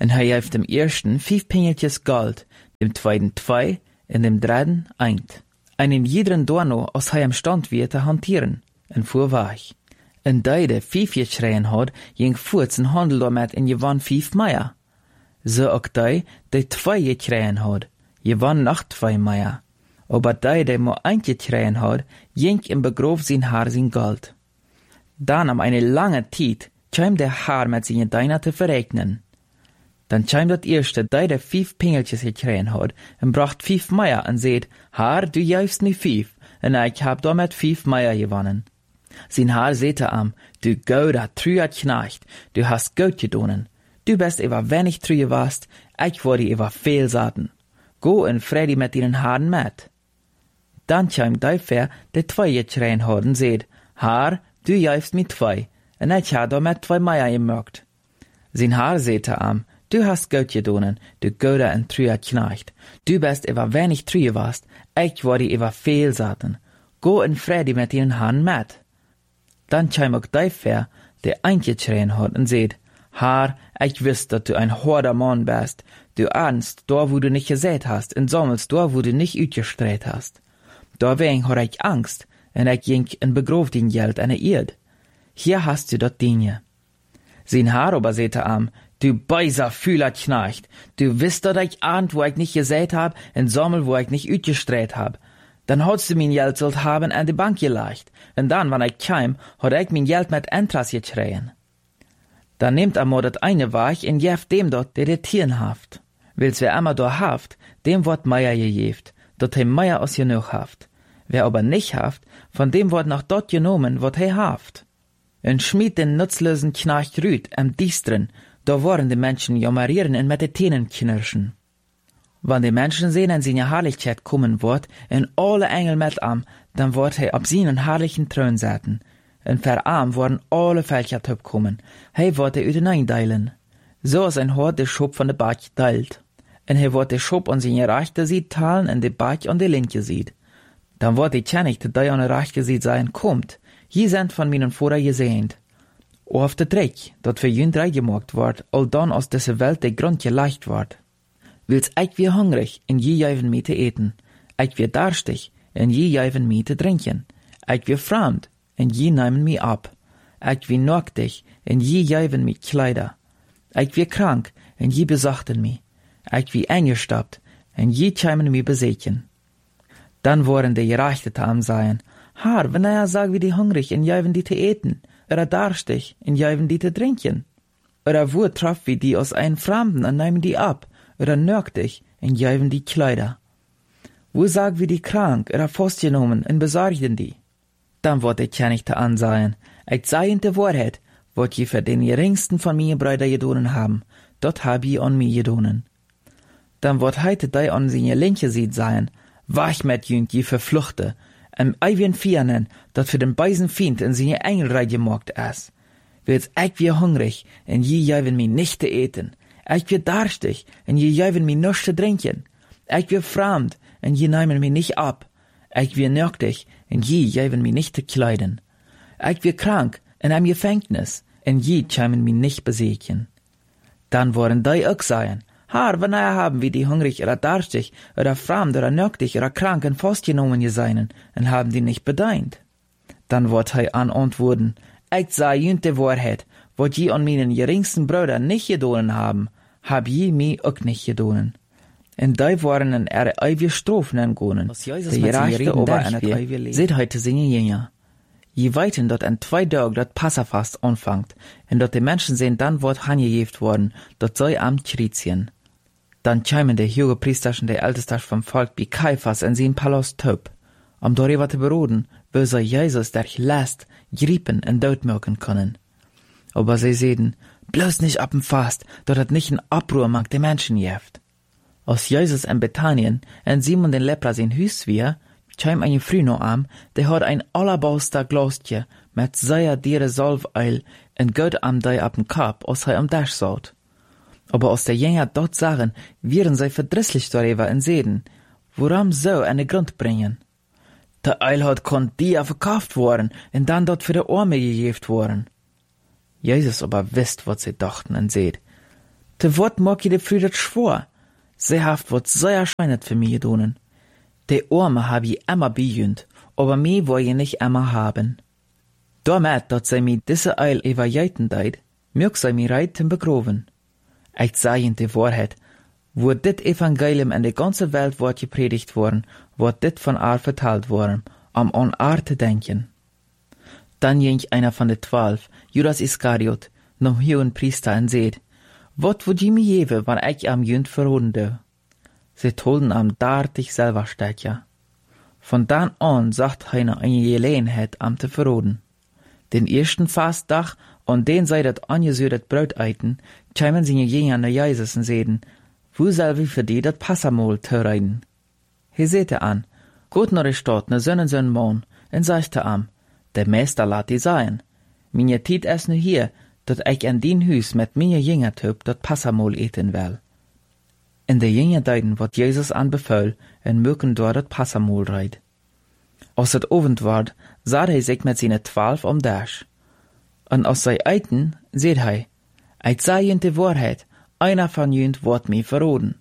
En hij heeft dem ersten 5 Pingeltjes Gold, dem zweiten 2 en dem dritten 1. En in jederen doorno als hij imstand weer te hanteren, en voer weg. En die de 5 geschreien had, ging voort zijn handel daarmet en je won 5 Meier. Zo ook die 2 geschreien had, je won nog 2 Meier. Aber die maar 1 geschreien had, ging en begroof zijn haar zijn Gold. Dan am eine lange Tijd, kwam der Haar met zijn Deiner te verrechnen. Dan kwam dat eerste, die 5 Pingeltjes gekregen had, en bracht 5 Meier en zeid, Haar, du juist nu 5, en ik heb damit 5 Meier gewonnen. Zijn Haar zeide am, du gouder, truer Knecht, du hast gut gedonen. Du bist ewer wenig true warst, ich wurde ewer veel zaten. Go en Freddy met ihren Haaren met. Dan kwam die ver, de 2 geschreien had en zeid, Haar, du juist mit 2, en ich heb damit 2 Meier gemaakt. Zijn Haar zeide am, du hast gut gedonen, du gouder en truer Knecht. Du bist ewer wenig true warst, ich wurde ewer veel zaten. Go en Freddy met ihren Haaren met. Dan kwam ook die ver, der eingeschreien had en zeid, Haar, ich wist, dat du ein harder Mann bist. Du ahnst, da wo du nicht gesät hast, en sammelst da wo du nicht uitgestreut hast. Deswegen had ich Angst, en ich ging en begroof din Geld en Erd. Hier hast du dat Dinge. Sein Haar aber zeide am, du beiser fühler Knecht, du wisst, dat ich ahnt, wo ich nicht gesät hab, en sammel, wo ich nicht uitgestreut hab. Dann hadst du mein Geld sollt haben an die Bank gelegt, en dann, wann ich kam, had ich mein Geld mit Entras geschreien. Dan neemt amor dat eine Weg en jeft dem dort, der Tieren haft. Wils wer immer da haft, dem wordt Meier gejeft, dat hij Meier aus genug haft. Wer aber nicht haft, von dem wordt noch dort genommen, wat hij haft. En schmied den nutzlosen Knecht Rüd am Diestren, da worden die Menschen jammerieren en met de Tenen knirschen. Wann die Menschen sehen en seine Herrlichkeit kommen wordt, en alle Engel met am, dan wordt hij op seinen herrlichen Thron zetten. En verarm worden alle Völker kommen. Hij wordt uit den eindeilen. So als ein Hort de Schop van de Bach teilt. En hij wordt de Schop an zijn rechte Seite teilen en de Bach an de linke Seite. Dan wordt die König, die an de rechte Seite sein kommt. Je sind von meinen Vorder gesehnt. Auf de Dreck, dat für jün drei gemacht wordt, al dan aus deze Welt de Grund geleicht wordt. Wils ich wie hungrig, en je juiven mee te eten. Ich wie darstig, en je juiven mee te drinken. Ich wie fremd, en je nemen mij ab. Ich wie nacktig, en je juiven mij Kleider. Ich wie krank, en je besachten mij. Ich wie eingestappt, en je kämen mij besechen. Dann worden de Gerechte am sein. Haar, wenn er sagt, wie die hungrig, en juiven die te eten. Oder darstig, en juiven die te drinken. Oder wo traff wie die aus einen Fremden, en nemen die ab. Oder nacktig, en juiven die Kleider. Wo sagt wie die krank, oder festgenommen, en besorgten die. Dann wird der König te anseien. Ich sei in der Wahrheit, wat je für den geringsten von mir Brüder gedonen haben, dort hab je an mir gedonen. Dann wird heute die an seine linke Seite sein, wach mit jüng je verfluchte, eiwien Fianen, dat für den beisen Fiend in seine Engelrei gemacht ist. Wils ich wie hungrig, en je juiven mi nicht te eten. Ich wie darstig, en je juiven mi nisch te drinken. Ich wie fremd, en je nemen mi nicht ab. Ich wie nacktig, en je juiven mi nicht te kleiden. Ich wie krank, in einem Gefängnis, en je kämen mi nicht besechen. Dann worden die auch sein, Haar, wenn haben wie die hungrig oder darstig, oder fremd oder nacktig oder krank en festgenommen geseinen, en haben die nicht bedeint. Dann wird er antworten, ich sei jünt de Wahrheit, wat je an meinen geringsten Brüder nicht gedonen haben, hab je mi auch nicht gedonen. En die waren in ihre ewige Strophen entgonnen. Die Gerechte aber an het ewige Leben. Seht heute singen Jünger. Je weiten dort an 2 Tagen dat Passafast anfangt, en dort die Menschen sehen, dann wird hangejeft worden, dort soll Amt Chrizien. Dann kämen die Hohepriesterschen der Ältesten vom Volk wie Kaiphas in sein Palast töp, darüber zu beroden, wo sie Jesus durch Last, Griepen und Tod machen können. Aber sie sehen, bloß nicht ab dem Fast, dort hat nicht ein Abruhr mag die Menschen jeft. Als Jesus in Bethanien en Simon den Lepra sein Hüs wir, käm eine Frau noch an, der hat ein Alabaster Glastje mit sehr diere Salveil und Gott am die ab dem Kap, als er am Dash saut. Aber als der Jünger dort sagen, wären sie verdrisslich darüber und sehen, woran so eine Grund bringen. Der Eil hat konnt die verkauft worden und dann dort für die Arme gegeben worden. Jesus aber wisst, was sie dachten und seht. Te Wort mag je de Früdet schwor. Sie haft wat sehr erscheinet für mich gedonen. De Arme hab je immer bejünt, aber mich woll je nicht immer haben. Damit, dat sie mi diese Eil evaluieren deit, mög sie mi reit zum begroven. Ich sag ihnen die Wahrheit, wo dit Evangelium in de ganze Welt wordt gepredigt worden, wordt dit von Aar verteld worden, an Aar te denken. Dann ging einer von de 12, Judas Iskariot, noch hohen Priester en seht, wat would je me geven, wann ich am Jünd verroden deu? Sie tolden am dartig selber Städtja. Von dann an sagt heiner eine Gelegenheit am te verroden. Den ersten Fastdag, an den sei dat angesödet Brot eiten, kämen sie Jünger nach Jesus und seden, wo soll wir für die dat Passamol tereiden? He sehte an, gut nach der Stadt, ne Sönnen Mann, und sagte am, der Meister lat die sein. Minje Tiet es nu hier, dat ich an din Hüs mit minje Jünger töp dat Passamol eten will. In de Jünger deiden wat Jesus anbefahl, en möken dort dat Passamol reit. Als het Abend ward, sah hij sich mit seine 12 om dash. Und aus sei Eiten, seht hij, ich sag ihnen die Wahrheit, einer von jünd wordt mir verroden.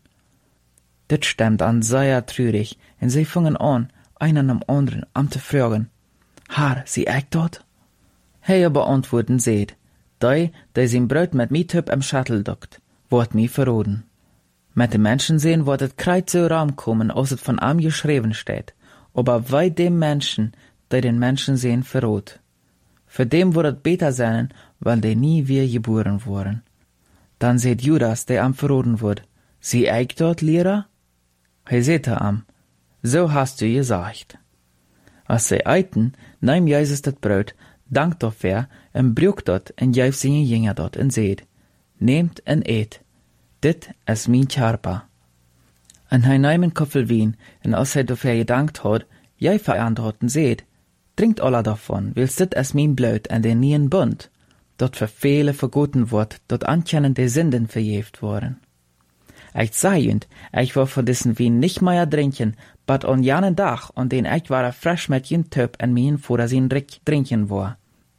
Dit stemmt an sehr trürig, und sie fingen an, einen am anderen am te fragen, Herr, sie echt dort? Hij beantworten seht, die sein Brot mit Miethüb am Schädel dockt, wordt mir verroden. Mit den Menschen sehen, wordt het kreuz so Raum kommen, als het von am geschrieben steht, aber weit dem Menschen, die den Menschen sehen, verrot. Für dem wird es besser sein, weil die nie wieder geboren wurden. Dann seht Judas, der am verroden wird, sie eig dort, Lehrer? He seht am, so hast du gesagt. Als sie eiten, nahm Jesus das Brot, dankt dafür, und brücht dort, und gäf seine Jünger dort, und seht, nehmt und eet, dit is mein Körper. Und hij nahm een Koffel Wein, und als hij dafür gedankt hat, jij verantworten seht, trinkt alle davon, wils dit es mein Blut an den neuen Bund, dort für viele vergoten wird, dort ankennen die Sünden verjeft worden. Ich sag jünd, ich war von diesen Wein nicht mehr trinken, but an janen Tag, an den ich war frisch mit jen Töp an mir vor das ihn trinken war.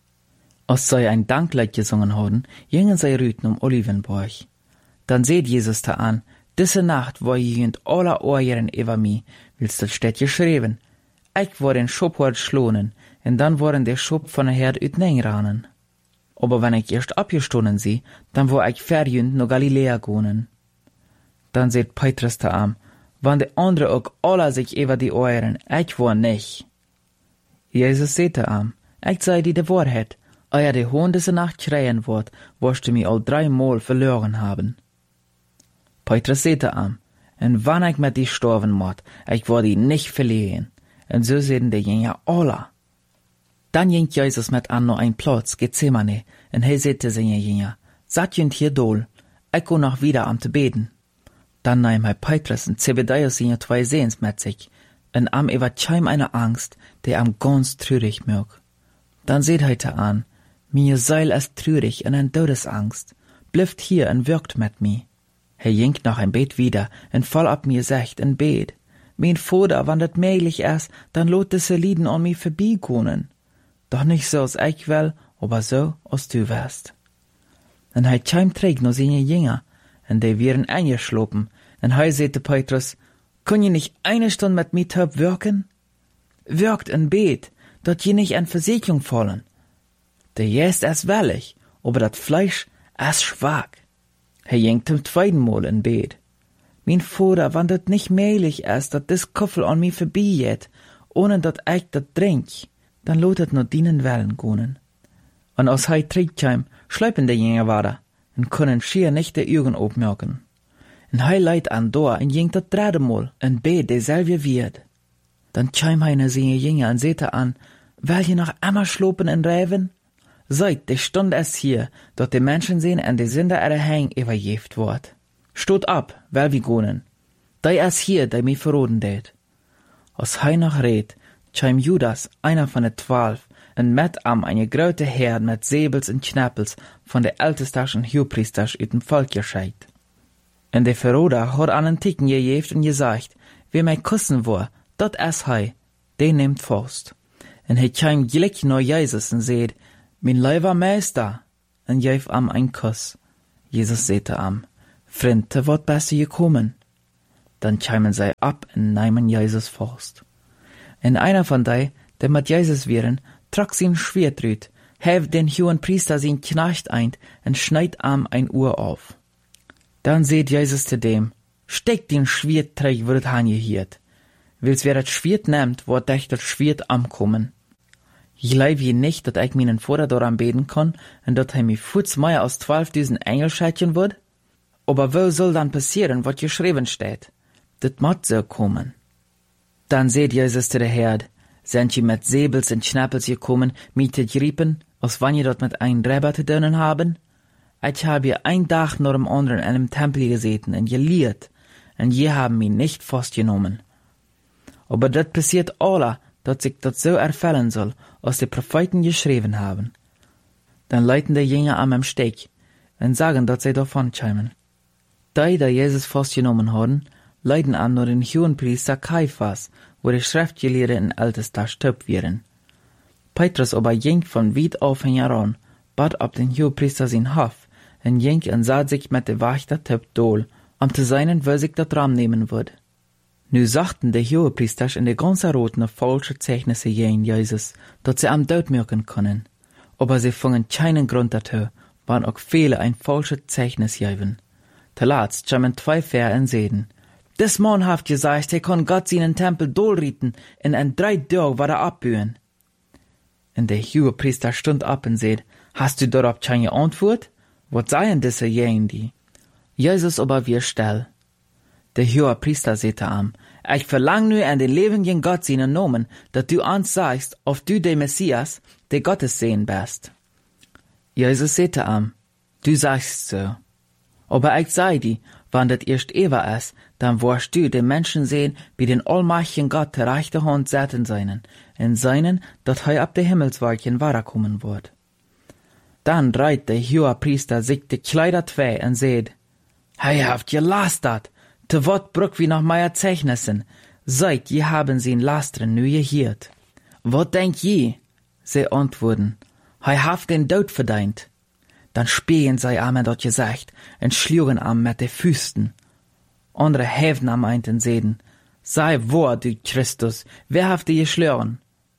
Als sie ein Danklied gesungen haben, gingen sie rüten Olivenberg. Dann seht Jesus da an, diese Nacht war jünd alle Ohren über mich, wils das steht geschrieben. Ich war den Schopwort schlonen, und dann waren der Schop von der Herd ranen. Aber wenn ich erst abgestonnen sie, dann war ich verjünd no Galiläa gonen. Dann seht Petrus da am, wann die andere auch alle sich über die Ohren, ich war nicht. Jesus seht da am, ich sei dir die Wahrheit, euer die Hohn diese Nacht schreien wird, wirst du mich all 3 Mal verloren haben. Petrus seht da am, und wann ich mit die sterben mod, ich war die nicht verlieren. Und so sehen die Jünger alle. Dann ging Jesus mit an noch ein Platz, Gethsemane, und er sagte seine Jünger, seid jünd hier dol, ich go noch wieder am te beten. Dann nahm er Petrus und Zebedäus seine 2 Sehens mit sich, und am über scheim eine Angst, der am ganz trürig mög. Dann seht heute an, mir Seil ist trürig und ein Todesangst, blüfft hier und wirkt mit mir. Er ging noch ein Bet wieder, und voll ab mir secht und bet. Mein Vater, wann das möglich ist, dann lot diese Lieden an mir vorbeikommen. Doch nicht so, als ich will, aber so, als du wirst. Und er kam trägt noch seine Jünger, und die wären eingeschlopen, und er sagte Petrus, kann je nicht eine Stunde mit mir töp wirken? Wirkt und bet, dort je nicht an Versicherung fallen. Der Jäst ist wellig, aber das Fleisch ist schwach. Er ging zum 2. Mal in bet. Mein Vater, wann dat nicht möglich ist, dat dis Koffel an mir vorbeigeht, ohne dat ich dat trink, dann lot het nur dienen Wellen gonen. Und als hij trinkt, schleipen die Jünger weiter, und können schier nicht die Augen aufmerken. Und hij leidt an door, und ging dat 3. Mal, und bet derselbe wird. Dann kam hij naar seine Jünger und sehte an, will je noch immer schlopen und räven? Seid, die Stunde ist hier, dort die Menschen sehen und die Sünder ihre Hang überjeft wird. Stot ab, weil wir gonen. Dei ist hier, der mich verroden det. Als hij noch red, kam Judas, einer von den 12, und mit am eine große Herd mit Säbels und Knäppels von der Ältesters und Hohepriesters uit dem Volk gescheit. Und der Verroder hat an den Ticken gejeft und gesagt, wer mich kussen war, dat ist hij, den nimmt fast. Und hij kam gleich nach Jesus und seht, mein lieber Meister, und gef am ein Kuss. Jesus sehte am, Vriend, te wat bist du gekommen? Dann chimen sie ab und nehmen Jesus fast. Und einer von die, der mit Jesus wären, trug sein Schwert rüt, heft den hohen Priester sein Knecht ein und schneid ihm ein Uhr auf. Dann seht Jesus zu dem, steck den Schwert träg, wird angehiert. Wils wer das Schwert nimmt, wird echt das Schwert ankommen. Ich glaub je nicht, dass ich meinen Vater daran beten kann und dass mich Fuß mehr als 12.000 Engel schätzen wird? Aber wo soll dann passieren, was geschrieben steht? Das muss so kommen. Dann seht Jesus zu der Herd, sind je mit Säbels und Schnappels gekommen, mit zu griepen, als wann je dort mit ein Räber zu tun haben? Ich habe hier ein Tag nach dem anderen in einem Tempel gesessen und gelehrt, und je haben mich nicht festgenommen. Aber das passiert alle, dass sich das so erfüllen soll, als die Propheten geschrieben haben. Dann leiten die Jünger am Steg und sagen, dass sie davon schämen. Die Jesus festgenommen haben, leiten an nur den Hohenpriester Kaiphas, wo die Schriftgelehrten und Ältesten stirbt wären. Petrus aber ging von weit auf heran, bat ab den Hohenpriester sein Hof, und ging und sah sich mit der Wächter Typ dohl, zu seinen, wo sich das Raum nehmen würde. Nu sagten die Hohenpriester in der ganzen Roten falsche Zeichnisse gegen Jesus, dass sie am Tod merken können. Aber sie fingen keinen Grund dazu, waren auch viele ein falsches Zeichnis geben. Zuletzt kamen 2 Vers und sehen, des Mann haft gesagt, er kann Gott seinen Tempel dolrieten, und in 3 Tagen war er abbühen. Und der Hohenpriester stund ab und seht, hast du darauf keine Antwort? Was seien diese gegen die? Jesus aber wir still. Der Hohenpriester sagte ihm, ich verlang nu an den lebendigen Gott seinen Namen, dass du uns sagst, ob du der Messias, der Gottes Sohn bist. Jesus sagte ihm, du sagst so. Aber ich sag dir, wann das erst Eva ist, dann wirst du den Menschen sehen, wie den allmächtigen Gott der rechte Hand setzen seinen, in seinen, dass er ab der Himmelswolken weiterkommen wird. Dann dreht der Hohenpriester sich die Kleider zwei und sagt, Hei haft gelastert, te wat brück wie nach meier Zeichnissen, seid je haben sie in Lastren nu gehiert. Wat denk je? Sie antworten, hei haft den Tod verdient. Dann spähen sie am dort gesagt, und schlugen am mit de Füßen. Andere häfen am einten seden, sei wahr, du Christus, wer haft die geschlören?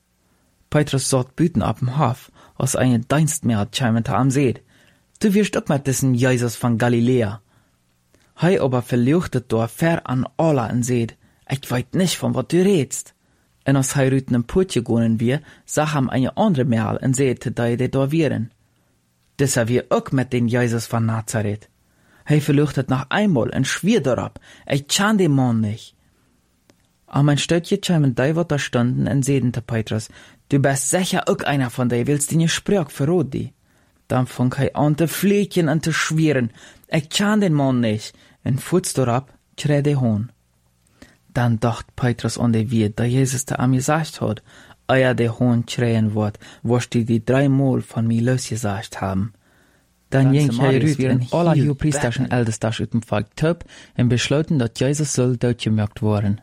Petrus sagt büten ab'm Hof, als eine Dienstmägd scheinbar am seht. Du wirst auch mit diesen Jesus von Galiläa. Hei aber verluchtet da fer an alle und seht, ich weiß nicht, von was du redst. Und als hei rüten im Putje gonen wir, sag ham eine andere Mähl und seht, die da wären. Das wir auch mit den Jesus von Nazareth. Hei verluchtet noch einmal und schwier darauf, ich kann den Mann nicht. Aber ein Stöttje scheinbar die, was da standen, und sehten zu Petrus, du bist sicher auch einer von die, willst die Sprach verrot die. Dann fang hei an zu fliegen und zu schweren, ich kann den Mann nicht, und futz darauf, schrei der Hohn. Dann dacht Petrus an die Wirt, da Jesus da am gesagt hat, euer der Hohn schreien wird, wirst du die 3 Mal von mir losgesagt haben. Dann ging hei rüt in alle Hohenpriesterschen Ältesten aus dem Volk töp und beschlossen, dass Jesus soll totgemerkt worden.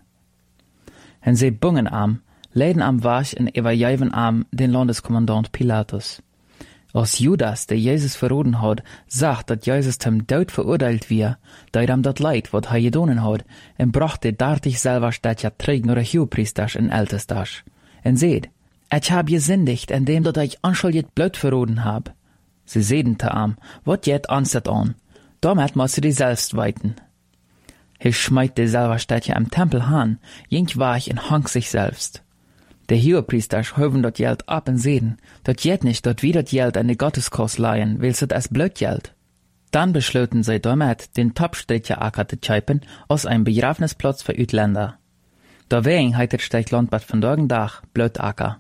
Und sie bungen am, leiden am Wasch und übergeben am den Landeskommandant Pilatus. Als Judas, der Jesus verraten hat, sagt, dass Jesus zum Tod verurteilt wird, da ihm das Leid, was er getan hat, und brachte dartig selber statt ja trägt nur der Hohenpriester und Ältesten. Und seht, ich hab gesündigt, indem dass ich anschuldigt blöd verraten hab. Sie sehen te am, wat jet anstet an, damit musst du die selbst weiten. Er schmeit die selber statt ja am Tempel an, jink war ich und hang sich selbst. Der Hohenpriester hoben dort Geld ab und sehen, dort jet nicht dort wieder Geld an die Gotteskost leihen, willst du es blöd Geld. Dann beschlossen sie damit, den Topstädtcher Acker zu scheipen, aus einem Begrafnisplatz für Utländer. Deswegen heißt das Landbad von Dach blöd Acker.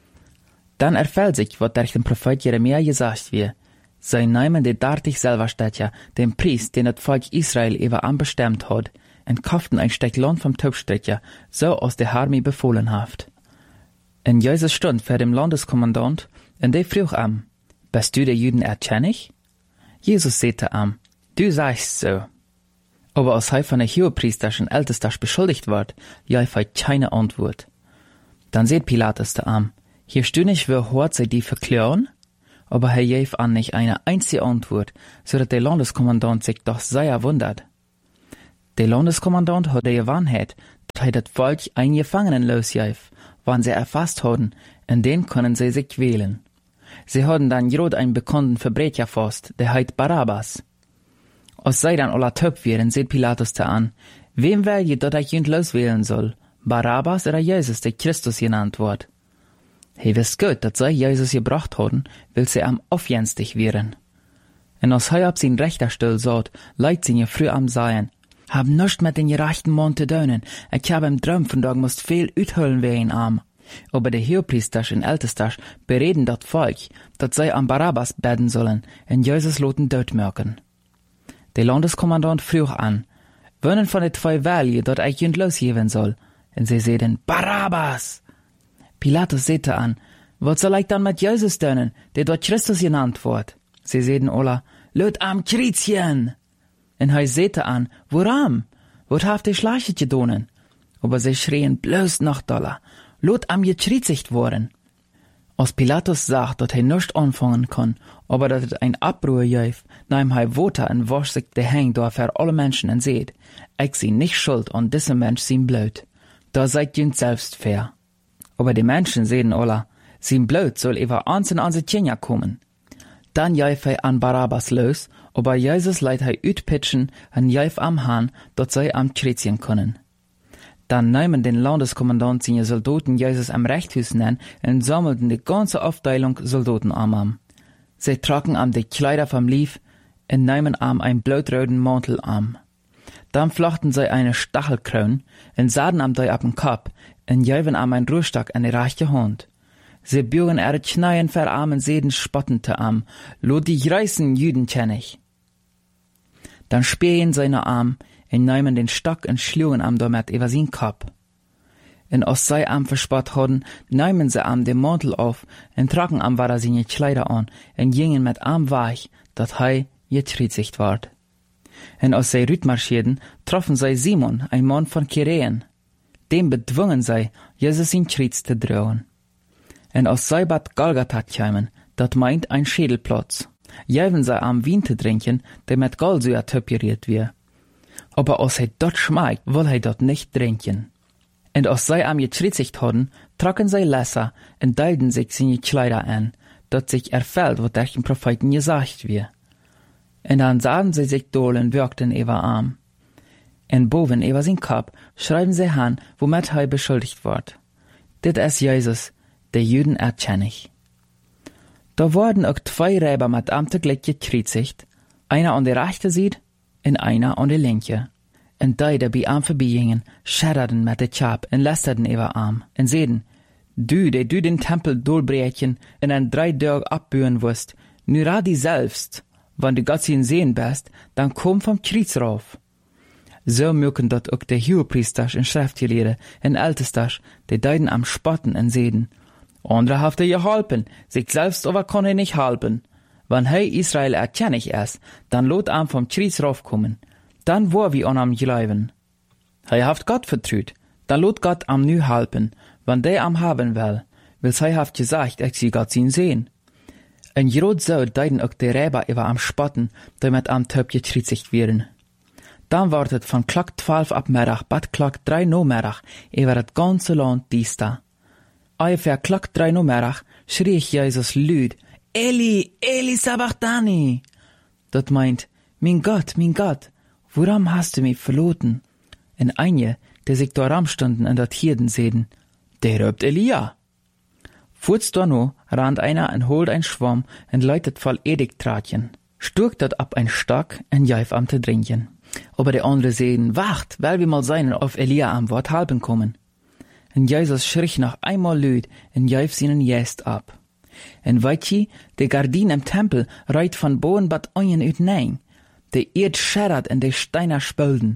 Dann erfällt sich, was durch den Prophet Jeremia gesagt wird. Sie nehmen die dartig Selberstädtcher, den Priest, den das Volk Israel über anbestimmt hat, und kauften ein Stück Land vom Topstädtcher, so aus der Armee befohlen haft. In Jesus stund vor dem Landeskommandant, und der frug am, bist du der Juden erkennig? Jesus sagte am, du sagst so. Aber als er von der Hohenpriesterschen Ältesten beschuldigt wird, gab er keine Antwort. Dann sagt Pilatus am, hier stü nicht, wie hart sie die verklären? aber er gab an nicht eine einzige Antwort, so dass der Landeskommandant sich doch sehr wundert. Der Landeskommandant hat die Wahrheit, dass er das Volk einen Gefangenen losgab, wann sie erfasst haben, und den können sie sich wählen. Sie haben dann gerade einen bekannten Verbrecher gefasst, der heißt Barabbas. Als sie dann alle töp wären, sieht Pilatus da an, wem will je, dass ich ihn loswählen soll, Barabbas oder Jesus, der Christus genannt wird. He wisst gut, dass sie Jesus gebracht haben, will sie am aufjenstig wären. Und als er auf sein rechter Stuhl saht, leid sie früh am Seien, hab nischt mit den gerechten Mann zu tun, ich hab im Traum von Tag musst viel uithüllen wie ein Arm. Aber der Hohepriester und Ältester bereden dat Volk, dat sie am Barabbas beten sollen, und Jesus loten dort merken. Der Landeskommandant frug an, wollen von den zwei wählen, dat ich ihn losgeben soll? Und sie sehen, Barabbas! Pilatus sehte an, was soll ich dann mit Jesus tun, der dort Christus genannt wird? Sie sehen alle, löt am Kreuzchen! Und er sehte an, woran? Wat haft die Schleiche gedonen? Aber sie schrien bloß noch doller, lot am gekreuzigt worden. Als Pilatus sagt, dass er nicht anfangen kann, aber dass es ein Abruhe gäf, nahm er Water und wasch sich die Hände da für alle Menschen und seht, ich sie nicht schuld an diesem Mensch sein Blut. Da seid ihr selbst fair. Aber die Menschen sehen alle, sein Blut soll über ans und an die Kinder kommen. Dann gäf er an Barabbas los, aber Jesus leiht er utpitchen und gäf am Hahn, dass sie am Kreuzchen können. Dann nahmen den Landeskommandant seine Soldaten Jesus am Rechtshus nennen und sammelten die ganze Aufteilung Soldaten am. Sie tragen am die Kleider vom Lief und nahmen am einen blutroten Mantel am. Dann flachten sie eine Stachelkrone und sahen am die ab den Kopf und gaben am einen Ruhestock an die rechte Hand. Sie bürgen ihre Kneien verarmen Seden spottente am, lo die reißen Jüden kenn ich. Dann spähen seine Arm und nahmen den Stock und schlugen am damit über sein Kopf. Und als sie am verspott hatten, nahmen sie am den Mantel auf und tragen am war seine Kleider an und gingen mit am weich, dat er gekreuzigt ward. Und als sie rütmarschierten, troffen sie Simon, ein Mann von Kyreen. Dem bedwungen sie, Jesus in Kreuz zu drohen. Und als sie bad Golgatha kämen, dat meint ein Schädelplatz, gaven sie am Wein zu trinken, der mit Goldsäure töperiert wird. Aber als er dort schmeckt, will er dort nicht trinken. Und als sie am gekreuzigt hatten, trocken sie Lesser und teilten sich seine Kleider an, dat sich erfällt, was durch den Propheten gesagt wird. Und dann sahen sie sich dohlen und wirkten über Arm. Und boven über sein Kopf schreiben sie an, womit er beschuldigt wird. Dit ist Jesus, der Juden erkenne ich. Da wurden auch zwei Räber mit am tegleich gekreuzigt, einer an der rechten Seite und einer an der linke. Und die, die bei am vorbeigingen, schäderten mit der Chap und lästerten über Arm und sehen, du, der du den Tempel durchbrechen und in 3 Tagen abbühen wirst, nur radi selbst, wenn du Gott ihn sehen bist, dann komm vom Kreuz rauf. So mögen dort auch der Hohepriester und Schriftgelehrte und Ältester, die deiden am Spotten und sehen, andere haft er geholpen, sich selbst aber kann er nicht halten. Wenn er Israel erkennig ist, dann lot am vom Kreuz raufkommen. Dann war wie an am Glauben. Er haft Gott vertraut, dann lot Gott am nu halpen, wenn der am haben will, weil er haft gesagt, ich sie Gott ihn sehen. Und grad so deiden auch die Räber über am Spotten, damit am Töp gekreuzigt werden. Dann wartet von Klock 12 ab Mittag bis Klock 3 no Mittag über das ganze Land dies da. Ungefähr Klock 3 no Mittag schrie Jesus laut, Eli, Eli sabachthani. Das meint, mein Gott, warum hast du mich verloren? Und einige, die sich da rumstunden und dat Hirden sehen, der röbt Elia. Kurz danach rannt einer und holt ein Schwamm und läutet voll Edigtratchen, sturkt dat ab ein Stock und jäuf am zu trinken. Aber die andere sehen, wacht, weil wir mal seinen auf Elia am Wort halben kommen. Und Jesus schrie noch einmal laut und jäuf seinen Jäst ab. Und weitje, die Gardine im Tempel reit von boven bat onjen ut nein. Die Erd schärrt und die Steiner spölden.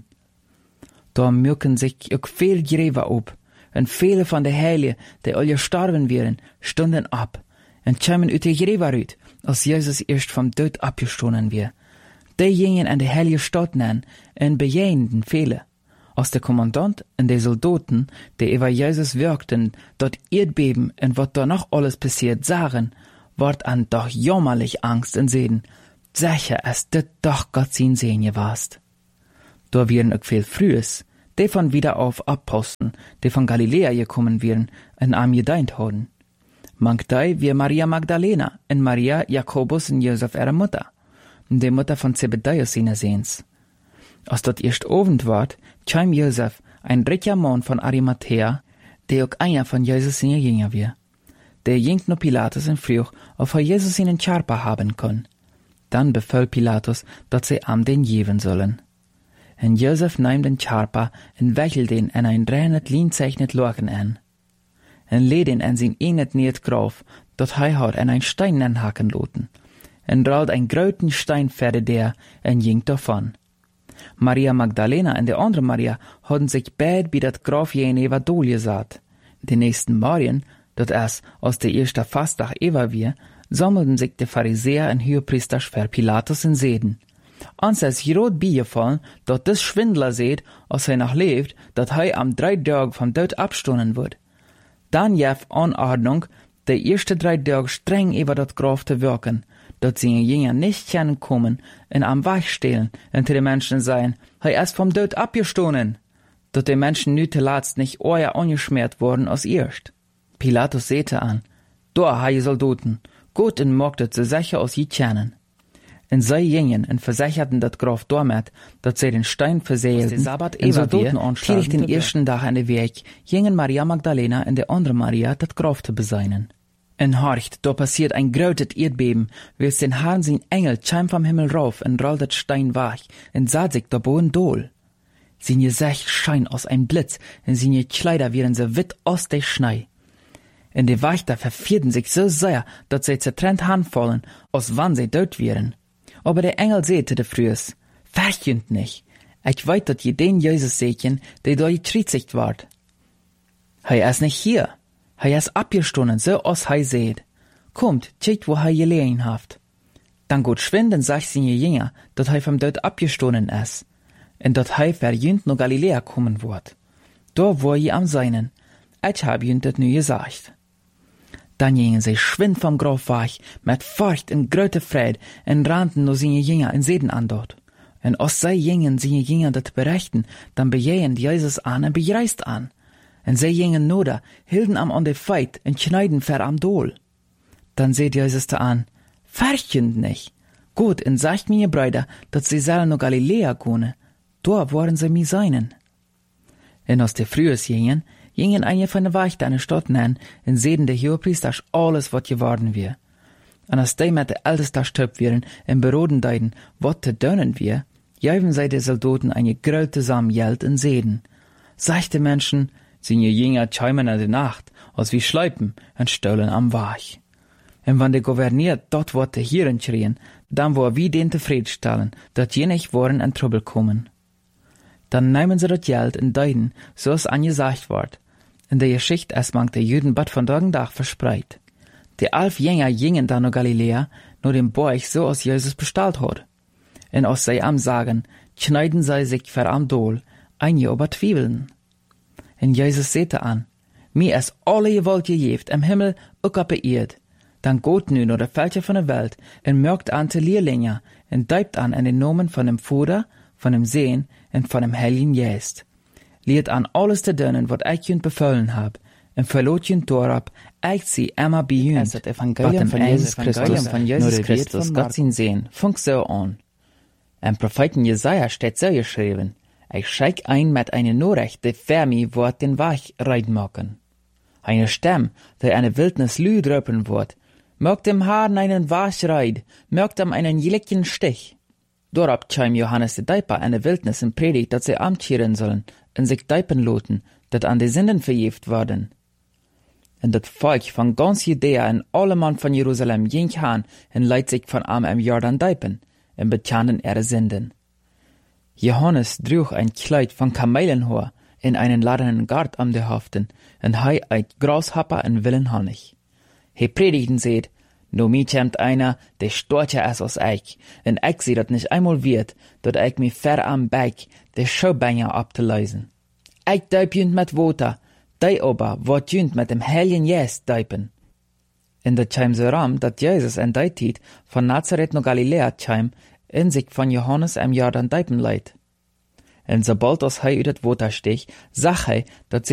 Da mögen sich auch viel Gräber ab. Und viele von den Heiligen, die alle gestorben wären, stunden ab. Und kämen ut die Gräber rüt, als Jesus erst vom Tod abgestoßen wir. Die gingen an die heilige Stadt nennen und bejahenden viele. Als der Kommandant und die Soldaten, die über Jesus wirkten, dort Erdbeben und was da noch alles passiert, sahen, ward an doch jammerlich Angst in Seden. Sicher, es dit doch Gott sein Segen warst. Da wären auch viel Frühes, die von wieder auf Aposteln, die von Galiläa gekommen wären, in Arm gedient haben. Manchmal wie Maria Magdalena und Maria, Jakobus und Josef ihre Mutter, die Mutter von Zebedäus seine Sehens. Als dort erst Abend ward, kam Josef, ein reicher Mann von Arimathea, der auch einer von Jesus seine Jünger war. Der ging nur Pilatus und frug, ob er Jesus seinen Charpa haben kann. Dann befahl Pilatus, dass sie ihm den geben sollen. Und Josef nahm den Charpa und wechselt den in ein 300 Lienzeichnet Lochen an. Und lädt ihn an sein eigenes Niet Graf, dort hat an ein Stein anhaken loten. Und rollt ein gröten Stein ferde der und ging davon. Maria Magdalena und die andere Maria hadden sich beid bei dat Graf jeneva doorgezaat. Die nächsten Morgen, dat es aus der erste Fastdag Eva wir, sammelten sich die Pharisäer und Hohepriester für Pilatus in Seden. Ans es grot beigefallen, dat des Schwindler seht, als er noch lebt, dat er am 3 Tagen vom Tod abstonnen wird. Dann jef Anordnung, die erste 3 Tage streng über dat Graf zu wirken, dat sie Jünger nicht können kommen und am Weg stehlen und die Menschen sagen, er ist vom Tod abgestonnen, dat die Menschen nu zuletzt nicht euer angeschmiert worden als erst. Pilatus sehte an, da ha je Soldaten, gut und mochte sie sicher aus je kennen. Und sie gingen und versicherten dat Graf damit, dat sie den Stein verseelten, und Soldaten anschließend den ersten Tag an den Weg, gingen Maria Magdalena und die andere Maria dat Graf zu beseinen. Und horcht, da passiert ein großes Erdbeben, wie es den Herrn sein Engel scheint vom Himmel rauf und rollt dat Stein wach und sah sich da boden dohl. Sein Gesicht scheint aus einem Blitz und seine Kleider wären so witt aus der Schnee. Und die Wächter verfierten sich so sehr, dass sie zertrennt hanfallen, als wann sie tot wären. Aber der Engel säte de Frühes, verchünd nicht. Ich weiß, dass je den Jesus sehen, der da getriezigt ward. Er ist nicht hier. Er ist abgestonnen, so als er seht. Kommt, check, wo er gelegen haft. Dann gut schwinden, sagt seine Jünger, dass er vom Tod abgestonnen ist. Und dass er verjünd nach Galiläa kommen wird. Da war je am Seinen. Ich hab jünd das nu gesagt. Dann gingen sie schwind vom Graf weg, mit Furcht und großer Freude, und rannten nur seine Jünger in Seden an dort. Und als sie gingen seine Jünger das berichten, dann bejehen Jesus an und bereist an. Und sie gingen nur hielten am an de Feit und schneiden ver am Dohl. Dann seht Jesus da an, verchünd nicht. Gut, und sagt mir, Brüder, dass sie sollen nach Galiläa gehen. Da waren sie mir seinen. Und aus der Frühes gingen einige von den Wächter an der Stadt nennen und sehen der Hohepriester alles, was geworden wir. Und als die mit der Ältesten stirbt wären und beroden deiden, was zu dönen wir, geben sie den Soldaten eine große Samen Geld und Seden. Seichte Menschen, sind ihr Jünger schäumen in der Nacht, als wie schleipen und stollen am Weg. Und wenn der Gouvernier dort Worte hierin schrien, dann war wie den zufriedenstellen, dass je nicht waren in Trouble kommen. Dann nehmen sie das Geld und deiden, so es angesagt ward. In der Geschichte ist man der Juden bad von Tag Tag verspreit. Die 11 Jünger gingen dann nach Galiläa, nur dem Borch so als Jesus bestellt hat. Und als sie am sagen, schneiden sie sich ver am Dohl, einige aber twieveln. Und Jesus sehte an, mir ist alle Gewalt gegeben, im Himmel auch auf der Erde. Dann geht nu nur der Fälscher von der Welt und merkt an die Lehrlinge und deibt an in den Namen von dem Vater, von dem Sehen und von dem Heiligen Geist. Lehrt an alles zu dönen, was ich jünd befohlen hab, und verlot jünd dorab, ich sie immer behühnt, das Evangelium von Jesus Christus, Gott sein Sehen, fängt so an. Im Propheten Jesaja steht so geschrieben, ich scheik ein mit einer Nachricht, die für mich wird den Weg rein machen. Eine Stimme, die eine Wildnis Lü dröpen wird, mögt dem Herrn einen Weg reid, mögt ihm einen jeligen Stich. Dorab kam Johannes der Deiper eine Wildnis in Predigt, dass sie amtieren sollen, und sich deipen loten, dat an die Sünden verjeft worden. Und das Volk von ganz Judäa und alle Mann von Jerusalem ging han und leit sich von am im Jordan deipen, und betanen ihre Sünden. Johannes trug ein Kleid von Kamelenhaar in einen ladenen Gart am der Haften, und hei eit Grashopper und willen Honig. He predigten seht, no mi kämmt einer, der storcher ist als ich, und ich seh dat nicht einmal wird, dat ich mi ver am Beig, der Schaubenger abzuleisen. Ich deip jünd mit Water, dei aber wird jünd mit dem Heiligen Geist deipen. In der Chaim so ram, dat Jesus in die Tijd von Nazareth no Galiläa chaim, in sich von Johannes am Jordan deipen leid. En sobald als hij uit het water steeg, zag hij dat